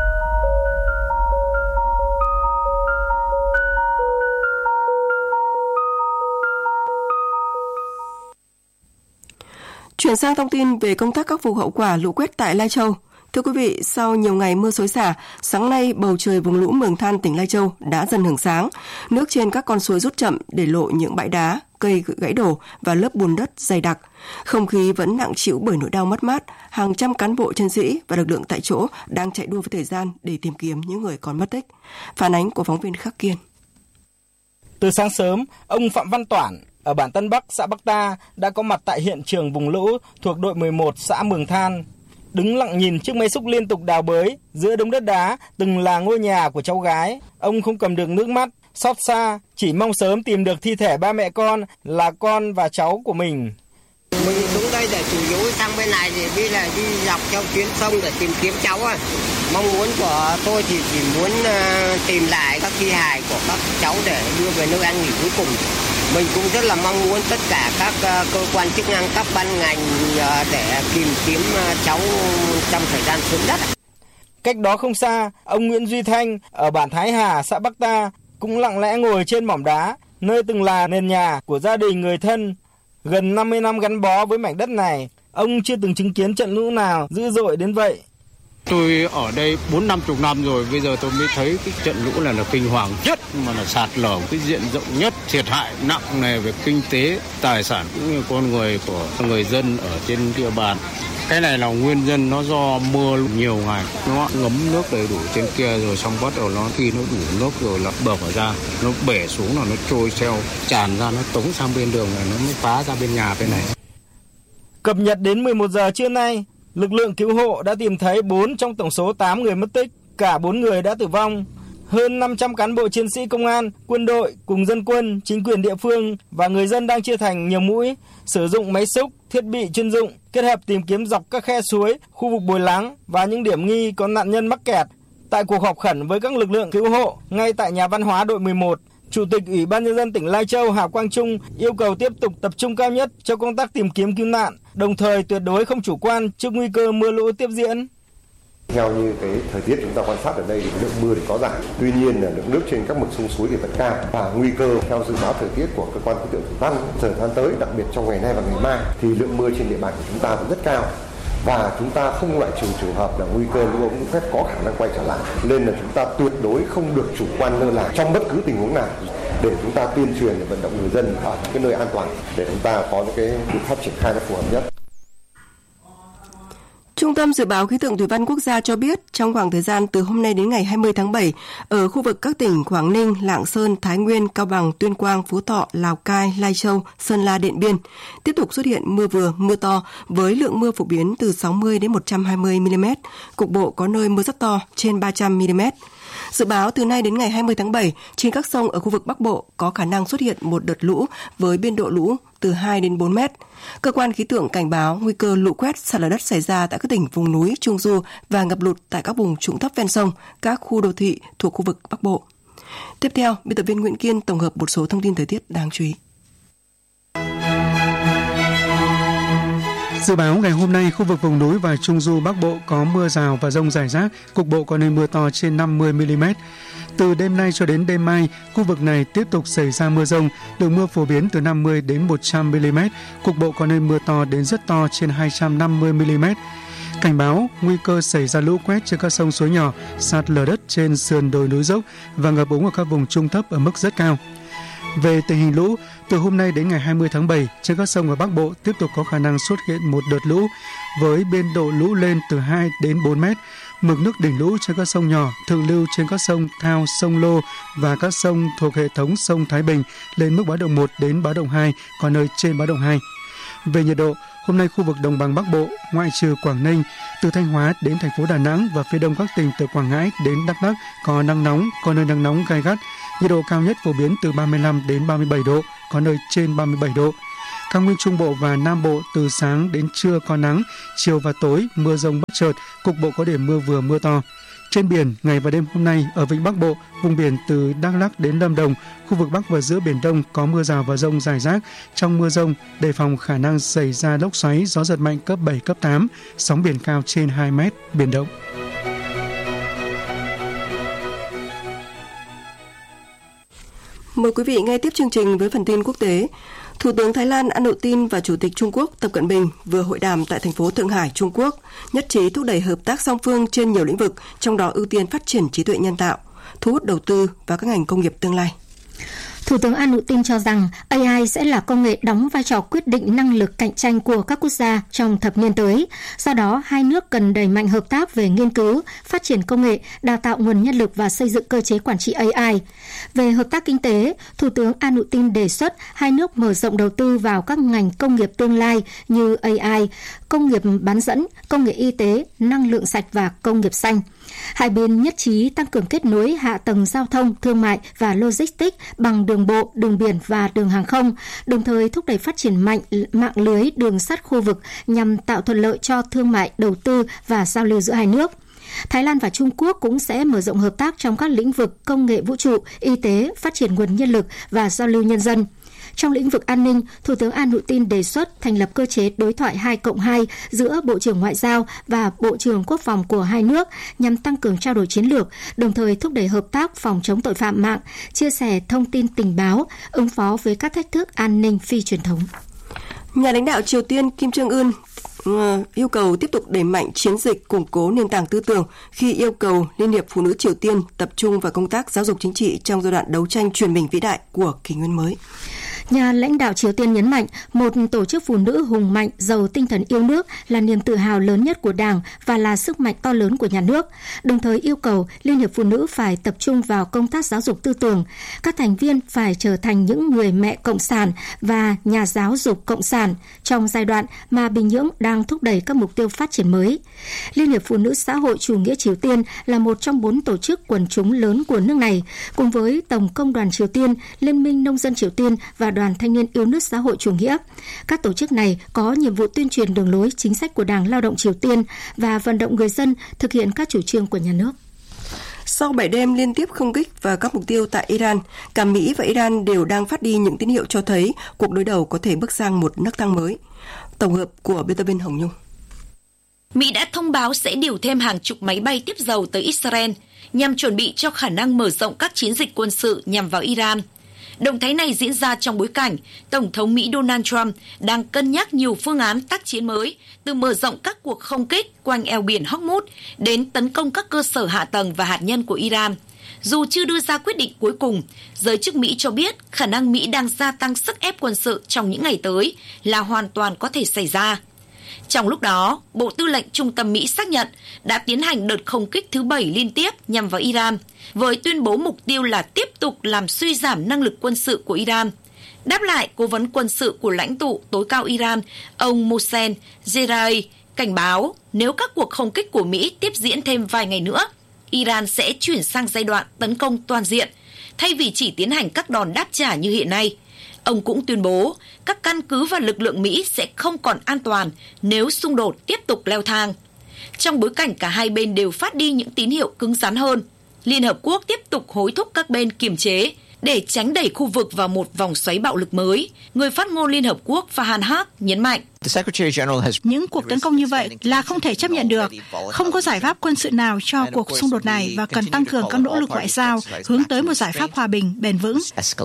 Chuyển sang thông tin về công tác khắc phục hậu quả lũ quét tại Lai Châu. Thưa quý vị, sau nhiều ngày mưa xối xả, sáng nay bầu trời vùng lũ Mường Than, tỉnh Lai Châu đã dần hửng sáng. Nước trên các con suối rút chậm để lộ những bãi đá, cây gãy đổ và lớp bùn đất dày đặc. Không khí vẫn nặng trĩu bởi nỗi đau mất mát. Hàng trăm cán bộ chiến sĩ và lực lượng tại chỗ đang chạy đua với thời gian để tìm kiếm những người còn mất tích. Phản ánh của phóng viên Khắc Kiên. Từ sáng sớm, ông Phạm Văn Toản ở bản Tân Bắc, xã Bắc Ta đã có mặt tại hiện trường vùng lũ thuộc đội mười một xã Mường Than. Đứng lặng nhìn chiếc máy xúc liên tục đào bới giữa đống đất đá từng là ngôi nhà của cháu gái, ông không cầm được nước mắt, xót xa, chỉ mong sớm tìm được thi thể ba mẹ con là con và cháu của mình. Mình xuống đây bây giờ chủ yếu sang bên này thì đi là đi dọc theo tuyến sông để tìm kiếm cháu à. Mong muốn của tôi thì chỉ muốn uh, tìm lại các thi hài của các cháu để đưa về nơi an nghỉ cuối cùng. Mình cũng rất là mong muốn tất cả các uh, cơ quan chức năng, các ban ngành uh, để tìm kiếm uh, cháu trong thời gian sớm nhất. Cách đó không xa, ông Nguyễn Duy Thanh ở bản Thái Hà, xã Bắc Ta cũng lặng lẽ ngồi trên mỏm đá, nơi từng là nền nhà của gia đình người thân. Gần năm mươi năm gắn bó với mảnh đất này, ông chưa từng chứng kiến trận lũ nào dữ dội đến vậy. Tôi ở đây bốn năm chục năm rồi, bây giờ tôi mới thấy cái trận lũ này là kinh hoàng nhất, mà là sạt lở cái diện rộng nhất, thiệt hại nặng nề về kinh tế, tài sản cũng như con người của người dân ở trên địa bàn. Cái này là nguyên nhân nó do mưa nhiều ngày, nó ngấm nước đầy đủ trên kia rồi xong bắt đầu nó khi nó đủ nước rồi là bờ ra, nó bể xuống là nó trôi theo, tràn ra nó tống sang bên đường này, nó mới phá ra bên nhà bên này. Cập nhật đến mười một giờ trưa nay, lực lượng cứu hộ đã tìm thấy bốn trong tổng số tám người mất tích, cả bốn người đã tử vong. Hơn năm trăm cán bộ chiến sĩ công an, quân đội cùng dân quân, chính quyền địa phương và người dân đang chia thành nhiều mũi, sử dụng máy xúc, thiết bị chuyên dụng, kết hợp tìm kiếm dọc các khe suối, khu vực bồi lắng và những điểm nghi có nạn nhân mắc kẹt. Tại cuộc họp khẩn với các lực lượng cứu hộ ngay tại nhà văn hóa đội mười một, Chủ tịch Ủy ban Nhân dân tỉnh Lai Châu Hà Quang Trung yêu cầu tiếp tục tập trung cao nhất cho công tác tìm kiếm cứu nạn, đồng thời tuyệt đối không chủ quan trước nguy cơ mưa lũ tiếp diễn. Theo như cái thời tiết chúng ta quan sát ở đây thì lượng mưa thì có giảm, tuy nhiên là lượng nước trên các mực sông suối thì vẫn cao và nguy cơ theo dự báo thời tiết của cơ quan khí tượng thủy văn thời gian tới, đặc biệt trong ngày nay và ngày mai thì lượng mưa trên địa bàn của chúng ta vẫn rất cao và chúng ta không loại trừ trường hợp là nguy cơ lũ ống lũ quét có khả năng quay trở lại, nên là chúng ta tuyệt đối không được chủ quan lơ là trong bất cứ tình huống nào để chúng ta tuyên truyền để vận động người dân ở những cái nơi an toàn để chúng ta có những cái biện pháp triển khai nó phù hợp nhất. Trung tâm Dự báo Khí tượng Thủy văn Quốc gia cho biết trong khoảng thời gian từ hôm nay đến ngày hai mươi tháng bảy, ở khu vực các tỉnh Quảng Ninh, Lạng Sơn, Thái Nguyên, Cao Bằng, Tuyên Quang, Phú Thọ, Lào Cai, Lai Châu, Sơn La, Điện Biên tiếp tục xuất hiện mưa vừa, mưa to với lượng mưa phổ biến từ sáu mươi đến một trăm hai mươi mi-li-mét, cục bộ có nơi mưa rất to trên ba trăm mi-li-mét. Dự báo từ nay đến ngày hai mươi tháng bảy, trên các sông ở khu vực Bắc Bộ có khả năng xuất hiện một đợt lũ với biên độ lũ từ hai đến bốn mét. Cơ quan khí tượng cảnh báo nguy cơ lũ quét, sạt lở đất xảy ra tại các tỉnh vùng núi, Trung Du và ngập lụt tại các vùng trũng thấp ven sông, các khu đô thị thuộc khu vực Bắc Bộ. Tiếp theo, biên tập viên Nguyễn Kiên tổng hợp một số thông tin thời tiết đáng chú ý. Dự báo ngày hôm nay, khu vực vùng núi và Trung Du Bắc Bộ có mưa rào và dông rải rác, cục bộ có nơi mưa to trên năm mươi mi-li-mét. Từ đêm nay cho đến đêm mai, khu vực này tiếp tục xảy ra mưa rông, lượng mưa phổ biến từ năm mươi đến một trăm mi-li-mét, cục bộ có nơi mưa to đến rất to trên hai trăm năm mươi mi-li-mét. Cảnh báo nguy cơ xảy ra lũ quét trên các sông suối nhỏ, sạt lở đất trên sườn đồi núi dốc và ngập úng ở các vùng trung thấp ở mức rất cao. Về tình hình lũ, từ hôm nay đến ngày hai mươi tháng bảy, trên các sông ở Bắc Bộ tiếp tục có khả năng xuất hiện một đợt lũ với biên độ lũ lên từ hai đến bốn mét. Mực nước đỉnh lũ trên các sông nhỏ, thượng lưu trên các sông Thao, sông Lô và các sông thuộc hệ thống sông Thái Bình lên mức báo động một đến báo động hai, có nơi trên báo động hai. Về nhiệt độ, hôm nay khu vực đồng bằng Bắc Bộ, ngoại trừ Quảng Ninh, từ Thanh Hóa đến thành phố Đà Nẵng và phía đông các tỉnh từ Quảng Ngãi đến Đắk Lắk có nắng nóng, có nơi nắng nóng gay gắt. Nhiệt độ cao nhất phổ biến từ ba mươi lăm đến ba mươi bảy độ, có nơi trên ba mươi bảy độ. Cao nguyên Trung Bộ và Nam Bộ từ sáng đến trưa có nắng, chiều và tối mưa rông bất chợt, cục bộ có điểm mưa vừa mưa to. Trên biển, ngày và đêm hôm nay ở vịnh Bắc Bộ, vùng biển từ Đắk Lắk đến Lâm Đồng, khu vực Bắc và giữa Biển Đông có mưa rào và dông rải rác. Trong mưa dông, đề phòng khả năng xảy ra lốc xoáy, gió giật mạnh cấp bảy, cấp tám, sóng biển cao trên hai mét, biển động. Mời quý vị nghe tiếp chương trình với phần tin quốc tế. Thủ tướng Thái Lan An Nụ Tin và Chủ tịch Trung Quốc Tập Cận Bình vừa hội đàm tại thành phố Thượng Hải, Trung Quốc, nhất trí thúc đẩy hợp tác song phương trên nhiều lĩnh vực, trong đó ưu tiên phát triển trí tuệ nhân tạo, thu hút đầu tư vào các ngành công nghiệp tương lai. Thủ tướng An Nụ Tin cho rằng a i sẽ là công nghệ đóng vai trò quyết định năng lực cạnh tranh của các quốc gia trong thập niên tới. Do đó, hai nước cần đẩy mạnh hợp tác về nghiên cứu, phát triển công nghệ, đào tạo nguồn nhân lực và xây dựng cơ chế quản trị a i. Về hợp tác kinh tế, Thủ tướng An Nụ Tin đề xuất hai nước mở rộng đầu tư vào các ngành công nghiệp tương lai như a i, công nghiệp bán dẫn, công nghệ y tế, năng lượng sạch và công nghiệp xanh. Hai bên nhất trí tăng cường kết nối hạ tầng giao thông, thương mại và logistics bằng đường đường bộ, đường biển và đường hàng không, đồng thời thúc đẩy phát triển mạnh mạng lưới đường sắt khu vực nhằm tạo thuận lợi cho thương mại, đầu tư và giao lưu giữa hai nước. Thái Lan và Trung Quốc cũng sẽ mở rộng hợp tác trong các lĩnh vực công nghệ vũ trụ, y tế, phát triển nguồn nhân lực và giao lưu nhân dân. Trong lĩnh vực an ninh, Thủ tướng An Nụ Tin đề xuất thành lập cơ chế đối thoại hai cộng hai giữa Bộ trưởng Ngoại giao và Bộ trưởng Quốc phòng của hai nước nhằm tăng cường trao đổi chiến lược, đồng thời thúc đẩy hợp tác phòng chống tội phạm mạng, chia sẻ thông tin tình báo, ứng phó với các thách thức an ninh phi truyền thống. Nhà lãnh đạo Triều Tiên Kim Jong-un uh, yêu cầu tiếp tục đẩy mạnh chiến dịch củng cố nền tảng tư tưởng khi yêu cầu Liên hiệp Phụ nữ Triều Tiên tập trung vào công tác giáo dục chính trị trong giai đoạn đấu tranh truyền mình vĩ đại của kỷ nguyên mới. Nhà lãnh đạo Triều Tiên nhấn mạnh một tổ chức phụ nữ hùng mạnh, giàu tinh thần yêu nước là niềm tự hào lớn nhất của Đảng và là sức mạnh to lớn của nhà nước, đồng thời yêu cầu Liên hiệp Phụ nữ phải tập trung vào công tác giáo dục tư tưởng. Các thành viên phải trở thành những người mẹ cộng sản và nhà giáo dục cộng sản trong giai đoạn mà Bình Nhưỡng đang thúc đẩy các mục tiêu phát triển mới. Liên hiệp Phụ nữ Xã hội Chủ nghĩa Triều Tiên là một trong bốn tổ chức quần chúng lớn của nước này, cùng với Tổng Công đoàn Triều Tiên, Liên minh Nông dân Triều Tiên và Đoàn Thanh niên yêu nước xã hội chủ nghĩa. Các tổ chức này có nhiệm vụ tuyên truyền đường lối chính sách của Đảng Lao động Triều Tiên và vận động người dân thực hiện các chủ trương của nhà nước. Sau bảy đêm liên tiếp không kích vào các mục tiêu tại Iran, cả Mỹ và Iran đều đang phát đi những tín hiệu cho thấy cuộc đối đầu có thể bước sang một nấc thang mới. Tổng hợp của biên tập viên Hồng Nhung. Mỹ đã thông báo sẽ điều thêm hàng chục máy bay tiếp dầu tới Israel nhằm chuẩn bị cho khả năng mở rộng các chiến dịch quân sự nhằm vào Iran. Động thái này diễn ra trong bối cảnh Tổng thống Mỹ Donald Trump đang cân nhắc nhiều phương án tác chiến mới, từ mở rộng các cuộc không kích quanh eo biển Hormuz đến tấn công các cơ sở hạ tầng và hạt nhân của Iran. Dù chưa đưa ra quyết định cuối cùng, giới chức Mỹ cho biết khả năng Mỹ đang gia tăng sức ép quân sự trong những ngày tới là hoàn toàn có thể xảy ra. Trong lúc đó, Bộ Tư lệnh Trung tâm Mỹ xác nhận đã tiến hành đợt không kích thứ bảy liên tiếp nhằm vào Iran, với tuyên bố mục tiêu là tiếp tục làm suy giảm năng lực quân sự của Iran. Đáp lại, Cố vấn quân sự của lãnh tụ tối cao Iran, ông Mohsen Jeraei, cảnh báo nếu các cuộc không kích của Mỹ tiếp diễn thêm vài ngày nữa, Iran sẽ chuyển sang giai đoạn tấn công toàn diện, thay vì chỉ tiến hành các đòn đáp trả như hiện nay. Ông cũng tuyên bố các căn cứ và lực lượng Mỹ sẽ không còn an toàn nếu xung đột tiếp tục leo thang. Trong bối cảnh cả hai bên đều phát đi những tín hiệu cứng rắn hơn, Liên Hợp Quốc tiếp tục hối thúc các bên kiềm chế để tránh đẩy khu vực vào một vòng xoáy bạo lực mới. Người phát ngôn Liên Hợp Quốc Farhan Haq nhấn mạnh. Những cuộc tấn công như vậy là không thể chấp nhận được. Không có giải pháp quân sự nào cho cuộc xung đột này và cần tăng cường các nỗ lực ngoại giao hướng tới một giải pháp hòa bình bền vững.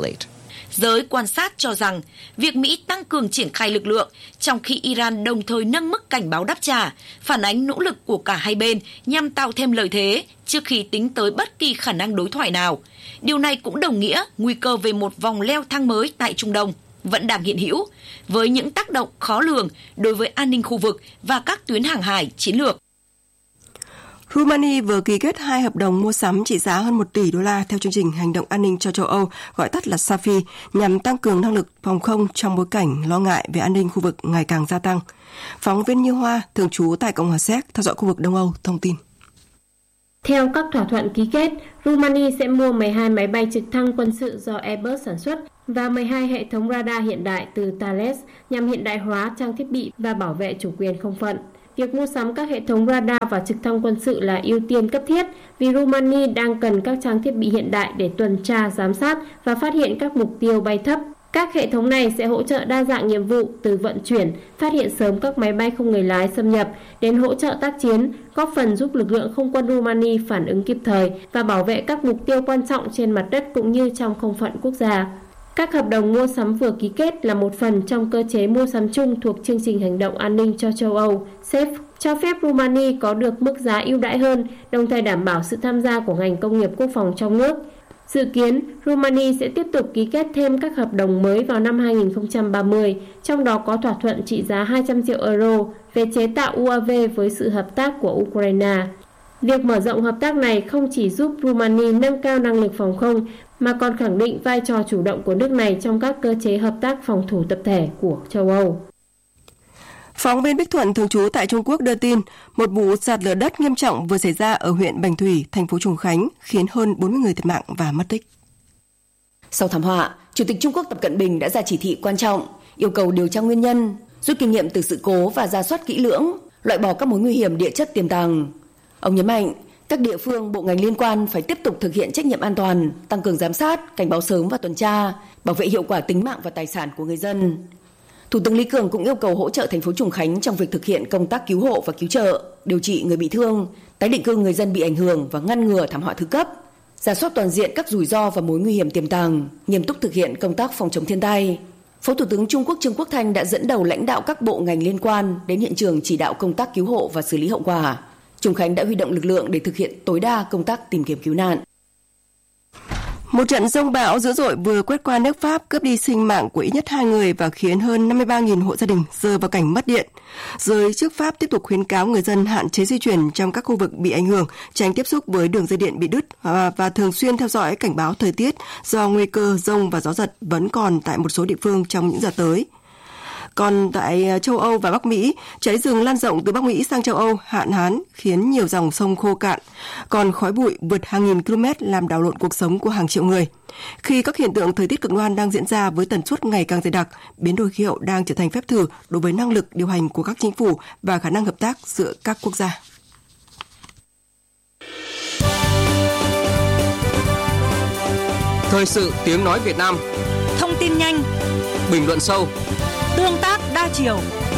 Giới quan sát cho rằng việc Mỹ tăng cường triển khai lực lượng trong khi Iran đồng thời nâng mức cảnh báo đáp trả phản ánh nỗ lực của cả hai bên nhằm tạo thêm lợi thế trước khi tính tới bất kỳ khả năng đối thoại nào. Điều này cũng đồng nghĩa nguy cơ về một vòng leo thang mới tại Trung Đông vẫn đang hiện hữu, với những tác động khó lường đối với an ninh khu vực và các tuyến hàng hải chiến lược. Rumani vừa ký kết hai hợp đồng mua sắm trị giá hơn một tỷ đô la theo chương trình hành động an ninh cho châu Âu, gọi tắt là SAFI, nhằm tăng cường năng lực phòng không trong bối cảnh lo ngại về an ninh khu vực ngày càng gia tăng. Phóng viên Như Hoa, thường trú tại Cộng hòa Séc, theo dõi khu vực Đông Âu, thông tin. Theo các thỏa thuận ký kết, Rumani sẽ mua mười hai máy bay trực thăng quân sự do Airbus sản xuất và mười hai hệ thống radar hiện đại từ Thales nhằm hiện đại hóa trang thiết bị và bảo vệ chủ quyền không phận. Việc mua sắm các hệ thống radar và trực thăng quân sự là ưu tiên cấp thiết vì Rumani đang cần các trang thiết bị hiện đại để tuần tra, giám sát và phát hiện các mục tiêu bay thấp. Các hệ thống này sẽ hỗ trợ đa dạng nhiệm vụ từ vận chuyển, phát hiện sớm các máy bay không người lái xâm nhập đến hỗ trợ tác chiến, góp phần giúp lực lượng không quân Rumani phản ứng kịp thời và bảo vệ các mục tiêu quan trọng trên mặt đất cũng như trong không phận quốc gia. Các hợp đồng mua sắm vừa ký kết là một phần trong cơ chế mua sắm chung thuộc chương trình hành động an ninh cho châu Âu, xê e ép, cho phép Rumani có được mức giá ưu đãi hơn, đồng thời đảm bảo sự tham gia của ngành công nghiệp quốc phòng trong nước. Dự kiến, Rumani sẽ tiếp tục ký kết thêm các hợp đồng mới vào năm hai không ba không, trong đó có thỏa thuận trị giá hai trăm triệu euro về chế tạo u a vê với sự hợp tác của Ukraine. Việc mở rộng hợp tác này không chỉ giúp Rumani nâng cao năng lực phòng không, mà còn khẳng định vai trò chủ động của nước này trong các cơ chế hợp tác phòng thủ tập thể của châu Âu. Phóng viên Bích Thuận thường trú tại Trung Quốc đưa tin, một vụ sạt lở đất nghiêm trọng vừa xảy ra ở huyện Bành Thủy, thành phố Trùng Khánh, khiến hơn bốn mươi người thiệt mạng và mất tích. Sau thảm họa, Chủ tịch Trung Quốc Tập Cận Bình đã ra chỉ thị quan trọng, yêu cầu điều tra nguyên nhân, rút kinh nghiệm từ sự cố và rà soát kỹ lưỡng, loại bỏ các mối nguy hiểm địa chất tiềm tàng. Ông nhấn mạnh, các địa phương, bộ ngành liên quan phải tiếp tục thực hiện trách nhiệm an toàn, tăng cường giám sát, cảnh báo sớm và tuần tra, bảo vệ hiệu quả tính mạng và tài sản của người dân. Thủ tướng Lý Cường cũng yêu cầu hỗ trợ thành phố Trùng Khánh trong việc thực hiện công tác cứu hộ và cứu trợ, điều trị người bị thương, tái định cư người dân bị ảnh hưởng và ngăn ngừa thảm họa thứ cấp, rà soát toàn diện các rủi ro và mối nguy hiểm tiềm tàng, nghiêm túc thực hiện công tác phòng chống thiên tai. Phó Thủ tướng Trung Quốc Trương Quốc Thanh đã dẫn đầu lãnh đạo các bộ ngành liên quan đến hiện trường chỉ đạo công tác cứu hộ và xử lý hậu quả. Trùng Khánh đã huy động lực lượng để thực hiện tối đa công tác tìm kiếm cứu nạn. Một trận giông bão dữ dội vừa quét qua nước Pháp, cướp đi sinh mạng của ít nhất hai người và khiến hơn năm mươi ba nghìn hộ gia đình rơi vào cảnh mất điện. Giới chức Pháp tiếp tục khuyến cáo người dân hạn chế di chuyển trong các khu vực bị ảnh hưởng, tránh tiếp xúc với đường dây điện bị đứt và, và thường xuyên theo dõi cảnh báo thời tiết do nguy cơ giông và gió giật vẫn còn tại một số địa phương trong những giờ tới. Còn tại châu Âu và Bắc Mỹ, cháy rừng lan rộng từ Bắc Mỹ sang châu Âu, hạn hán khiến nhiều dòng sông khô cạn, còn khói bụi vượt hàng nghìn km làm đảo lộn cuộc sống của hàng triệu người. Khi các hiện tượng thời tiết cực đoan đang diễn ra với tần suất ngày càng dày đặc, biến đổi khí hậu đang trở thành phép thử đối với năng lực điều hành của các chính phủ và khả năng hợp tác giữa các quốc gia. Thời sự tiếng nói Việt Nam. Thông tin nhanh, bình luận sâu, tương tác đa chiều.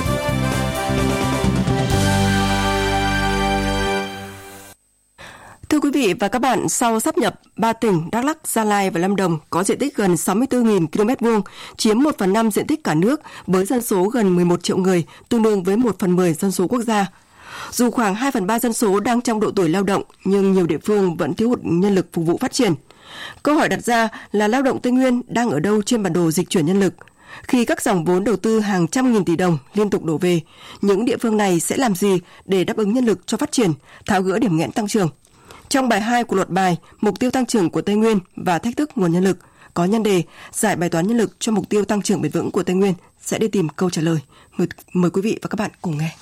Thưa quý vị và các bạn, sau sáp nhập, ba tỉnh Đắk Lắk, Gia Lai và Lâm Đồng có diện tích gần sáu mươi tư nghìn ki lô mét vuông, chiếm một phần năm diện tích cả nước với dân số gần mười một triệu người, tương đương với một phần mười dân số quốc gia. Dù khoảng hai phần ba dân số đang trong độ tuổi lao động, nhưng nhiều địa phương vẫn thiếu hụt nhân lực phục vụ phát triển. Câu hỏi đặt ra là lao động Tây Nguyên đang ở đâu trên bản đồ dịch chuyển nhân lực? Khi các dòng vốn đầu tư hàng trăm nghìn tỷ đồng liên tục đổ về, những địa phương này sẽ làm gì để đáp ứng nhân lực cho phát triển, tháo gỡ điểm nghẽn tăng trưởng? Trong bài hai của loạt bài Mục tiêu tăng trưởng của Tây Nguyên và thách thức nguồn nhân lực có nhan đề Giải bài toán nhân lực cho mục tiêu tăng trưởng bền vững của Tây Nguyên sẽ đi tìm câu trả lời. Mời, mời quý vị và các bạn cùng nghe.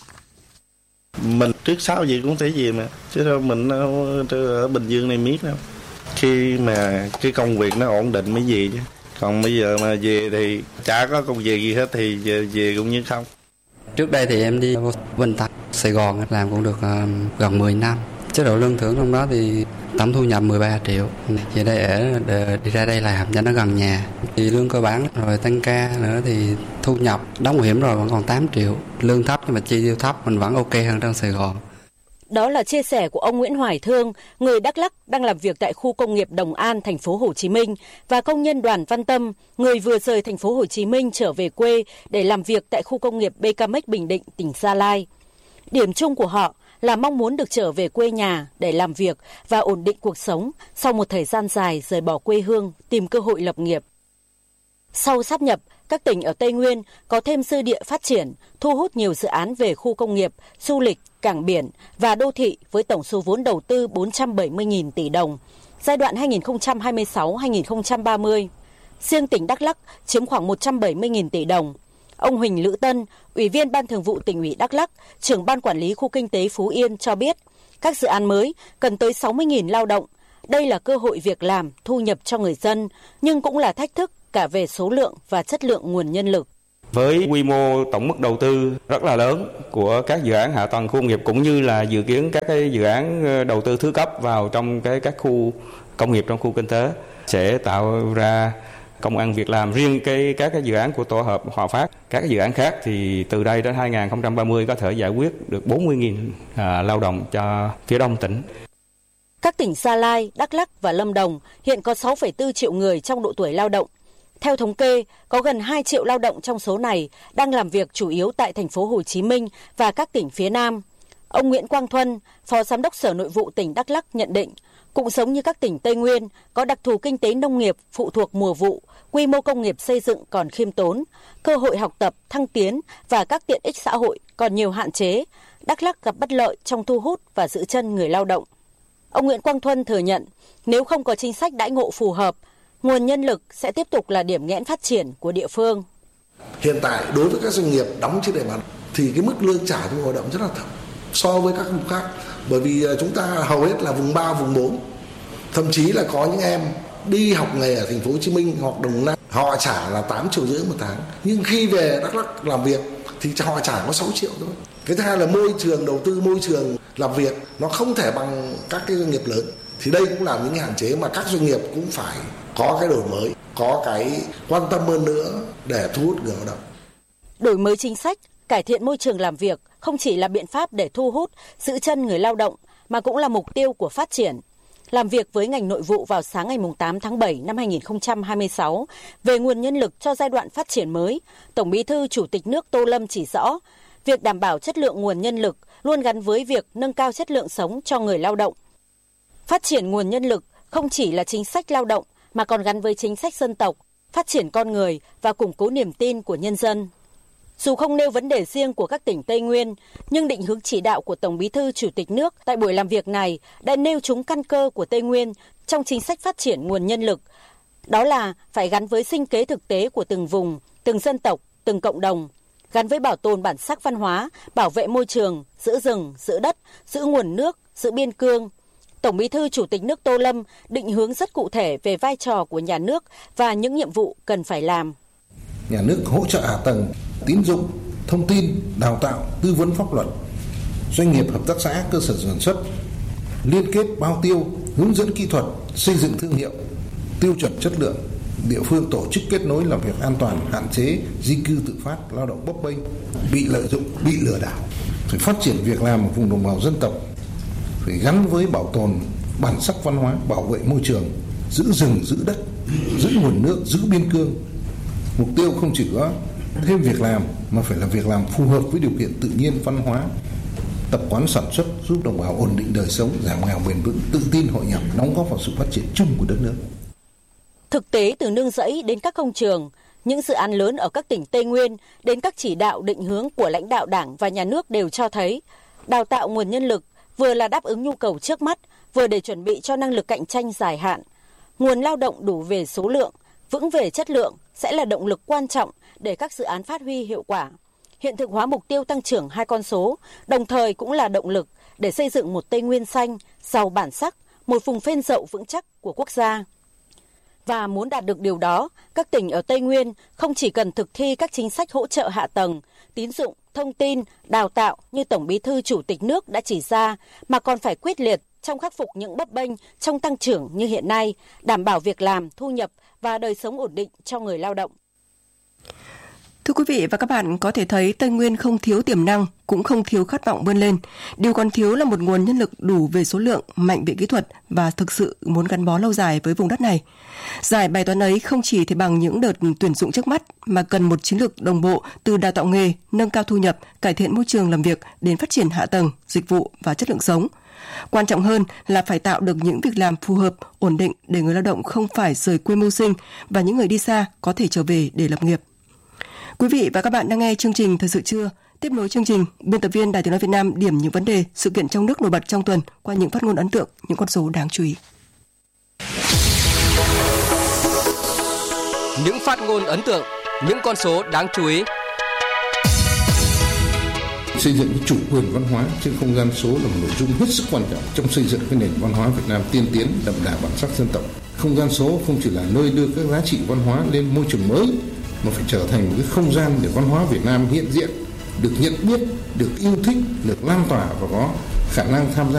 Mình trước sau gì cũng thể gì mà, chứ đâu mình ở Bình Dương này miết đâu. Khi mà cái công việc nó ổn định mới về chứ. Còn bây giờ mà về thì chả có công việc gì hết thì về, về cũng như không. Trước đây thì em đi Vinh Thành, Sài Gòn làm cũng được uh, gần mười năm. Chế độ lương thưởng trong đó thì tổng thu nhập mười ba triệu. Về đây ở để, đi ra đây làm cho nó gần nhà. Thì lương cơ bản rồi tăng ca nữa thì thu nhập đóng bảo hiểm rồi vẫn còn tám triệu. Lương thấp nhưng mà chi tiêu thấp mình vẫn ok hơn trong Sài Gòn. Đó là chia sẻ của ông Nguyễn Hoài Thương, người Đắk Lắk đang làm việc tại khu công nghiệp Đồng An, thành phố Hồ Chí Minh, và công nhân Đoàn Văn Tâm, người vừa rời thành phố Hồ Chí Minh trở về quê để làm việc tại khu công nghiệp bê ca em ích Bình Định, tỉnh Gia Lai. Điểm chung của họ là mong muốn được trở về quê nhà để làm việc và ổn định cuộc sống sau một thời gian dài rời bỏ quê hương, tìm cơ hội lập nghiệp. Sau sáp nhập, các tỉnh ở Tây Nguyên có thêm dư địa phát triển, thu hút nhiều dự án về khu công nghiệp, du lịch, cảng biển và đô thị với tổng số vốn đầu tư bốn trăm bảy mươi nghìn tỷ đồng, giai đoạn hai nghìn không trăm hai mươi sáu đến hai nghìn không trăm ba mươi. Riêng tỉnh Đắk Lắk chiếm khoảng một trăm bảy mươi nghìn tỷ đồng. Ông Huỳnh Lữ Tân, Ủy viên Ban Thường vụ Tỉnh ủy Đắk Lắk, trưởng Ban Quản lý Khu Kinh tế Phú Yên cho biết, các dự án mới cần tới sáu mươi nghìn lao động. Đây là cơ hội việc làm, thu nhập cho người dân, nhưng cũng là thách thức cả về số lượng và chất lượng nguồn nhân lực. Với quy mô tổng mức đầu tư rất là lớn của các dự án hạ tầng khu công nghiệp cũng như là dự kiến các cái dự án đầu tư thứ cấp vào trong cái các khu công nghiệp trong khu kinh tế sẽ tạo ra công ăn việc làm. Riêng cái các cái dự án của tổ hợp Hòa Phát, các cái dự án khác thì từ đây đến hai nghìn không trăm ba mươi có thể giải quyết được bốn mươi nghìn à, lao động cho phía đông tỉnh. Các tỉnh Gia Lai, Đắk Lắk và Lâm Đồng hiện có sáu phẩy bốn triệu người trong độ tuổi lao động. Theo thống kê, có gần hai triệu lao động trong số này đang làm việc chủ yếu tại thành phố Hồ Chí Minh và các tỉnh phía Nam. Ông Nguyễn Quang Thuân, Phó Giám đốc Sở Nội vụ tỉnh Đắk Lắk nhận định, cũng giống như các tỉnh Tây Nguyên, có đặc thù kinh tế nông nghiệp phụ thuộc mùa vụ, quy mô công nghiệp xây dựng còn khiêm tốn, cơ hội học tập, thăng tiến và các tiện ích xã hội còn nhiều hạn chế. Đắk Lắk gặp bất lợi trong thu hút và giữ chân người lao động. Ông Nguyễn Quang Thuân thừa nhận, nếu không có chính sách đãi ngộ phù hợp, nguồn nhân lực sẽ tiếp tục là điểm nghẽn phát triển của địa phương. Hiện tại đối với các doanh nghiệp đóng trên địa bàn thì cái mức lương trả cho người lao động rất là thấp so với các vùng khác, bởi vì chúng ta hầu hết là vùng ba, vùng bốn, thậm chí là có những em đi học nghề ở thành phố Hồ Chí Minh hoặc Đồng Nai họ trả là tám triệu rưỡi một tháng, nhưng khi về Đắk Lắk làm việc thì họ trả có sáu triệu thôi. Cái thứ hai là môi trường đầu tư, môi trường làm việc nó không thể bằng các cái doanh nghiệp lớn. Thì đây cũng là những hạn chế mà các doanh nghiệp cũng phải có cái đổi mới, có cái quan tâm hơn nữa để thu hút người lao động. Đổi mới chính sách, cải thiện môi trường làm việc không chỉ là biện pháp để thu hút, giữ chân người lao động mà cũng là mục tiêu của phát triển. Làm việc với ngành nội vụ vào sáng ngày tám tháng bảy năm hai nghìn không trăm hai mươi sáu về nguồn nhân lực cho giai đoạn phát triển mới, Tổng Bí thư Chủ tịch nước Tô Lâm chỉ rõ, việc đảm bảo chất lượng nguồn nhân lực luôn gắn với việc nâng cao chất lượng sống cho người lao động. Phát triển nguồn nhân lực không chỉ là chính sách lao động mà còn gắn với chính sách dân tộc, phát triển con người và củng cố niềm tin của nhân dân. Dù không nêu vấn đề riêng của các tỉnh Tây Nguyên, nhưng định hướng chỉ đạo của Tổng Bí thư Chủ tịch nước tại buổi làm việc này đã nêu trúng căn cơ của Tây Nguyên trong chính sách phát triển nguồn nhân lực. Đó là phải gắn với sinh kế thực tế của từng vùng, từng dân tộc, từng cộng đồng, gắn với bảo tồn bản sắc văn hóa, bảo vệ môi trường, giữ rừng, giữ đất, giữ nguồn nước, giữ biên cương. Tổng Bí thư Chủ tịch nước Tô Lâm định hướng rất cụ thể về vai trò của nhà nước và những nhiệm vụ cần phải làm. Nhà nước hỗ trợ hạ tầng, tín dụng, thông tin, đào tạo, tư vấn pháp luật, doanh nghiệp, hợp tác xã, cơ sở sản xuất, liên kết bao tiêu, hướng dẫn kỹ thuật, xây dựng thương hiệu, tiêu chuẩn chất lượng, địa phương tổ chức kết nối làm việc an toàn, hạn chế di cư tự phát, lao động bấp bênh, bị lợi dụng, bị lừa đảo. Phải phát triển việc làm ở vùng đồng bào dân tộc, phải gắn với bảo tồn bản sắc văn hóa, bảo vệ môi trường, giữ rừng, giữ đất, giữ nguồn nước, giữ biên cương. Mục tiêu không chỉ có thêm việc làm mà phải là việc làm phù hợp với điều kiện tự nhiên, văn hóa, tập quán sản xuất, giúp đồng bào ổn định đời sống, giảm nghèo bền vững, tự tin hội nhập, đóng góp vào sự phát triển chung của đất nước. Thực tế từ nương rẫy đến các công trường, những dự án lớn ở các tỉnh Tây Nguyên đến các chỉ đạo định hướng của lãnh đạo Đảng và Nhà nước đều cho thấy đào tạo nguồn nhân lực vừa là đáp ứng nhu cầu trước mắt, vừa để chuẩn bị cho năng lực cạnh tranh dài hạn. Nguồn lao động đủ về số lượng, vững về chất lượng sẽ là động lực quan trọng để các dự án phát huy hiệu quả, hiện thực hóa mục tiêu tăng trưởng hai con số, đồng thời cũng là động lực để xây dựng một Tây Nguyên xanh, giàu bản sắc, một vùng phên dậu vững chắc của quốc gia. Và muốn đạt được điều đó, các tỉnh ở Tây Nguyên không chỉ cần thực thi các chính sách hỗ trợ hạ tầng, tín dụng, thông tin, đào tạo như Tổng Bí thư Chủ tịch nước đã chỉ ra, mà còn phải quyết liệt trong khắc phục những bấp bênh trong tăng trưởng như hiện nay, đảm bảo việc làm, thu nhập và đời sống ổn định cho người lao động. Thưa quý vị và các bạn, có thể thấy Tây Nguyên không thiếu tiềm năng, cũng không thiếu khát vọng vươn lên. Điều còn thiếu là một nguồn nhân lực đủ về số lượng, mạnh về kỹ thuật và thực sự muốn gắn bó lâu dài với vùng đất này. Giải bài toán ấy không chỉ thể bằng những đợt tuyển dụng trước mắt, mà cần một chiến lược đồng bộ từ đào tạo nghề, nâng cao thu nhập, cải thiện môi trường làm việc đến phát triển hạ tầng, dịch vụ và chất lượng sống. Quan trọng hơn là phải tạo được những việc làm phù hợp, ổn định để người lao động không phải rời quê mưu sinh và những người đi xa có thể trở về để lập nghiệp. Quý vị và các bạn đang nghe chương trình Thời sự trưa. Tiếp nối chương trình, biên tập viên Đài Tiếng nói Việt Nam điểm những vấn đề, sự kiện trong nước nổi bật trong tuần qua những phát ngôn ấn tượng, những con số đáng chú ý. Những phát ngôn ấn tượng, những con số đáng chú ý. Xây dựng chủ quyền văn hóa trên không gian số là một nội dung hết sức quan trọng trong xây dựng cái nền văn hóa Việt Nam tiên tiến, đậm đà bản sắc dân tộc. Không gian số không chỉ là nơi đưa các giá trị văn hóa lên môi trường mới, mà phải trở thành một cái không gian để văn hóa Việt Nam hiện diện, được nhận biết, được yêu thích, được lan tỏa và có khả năng tham gia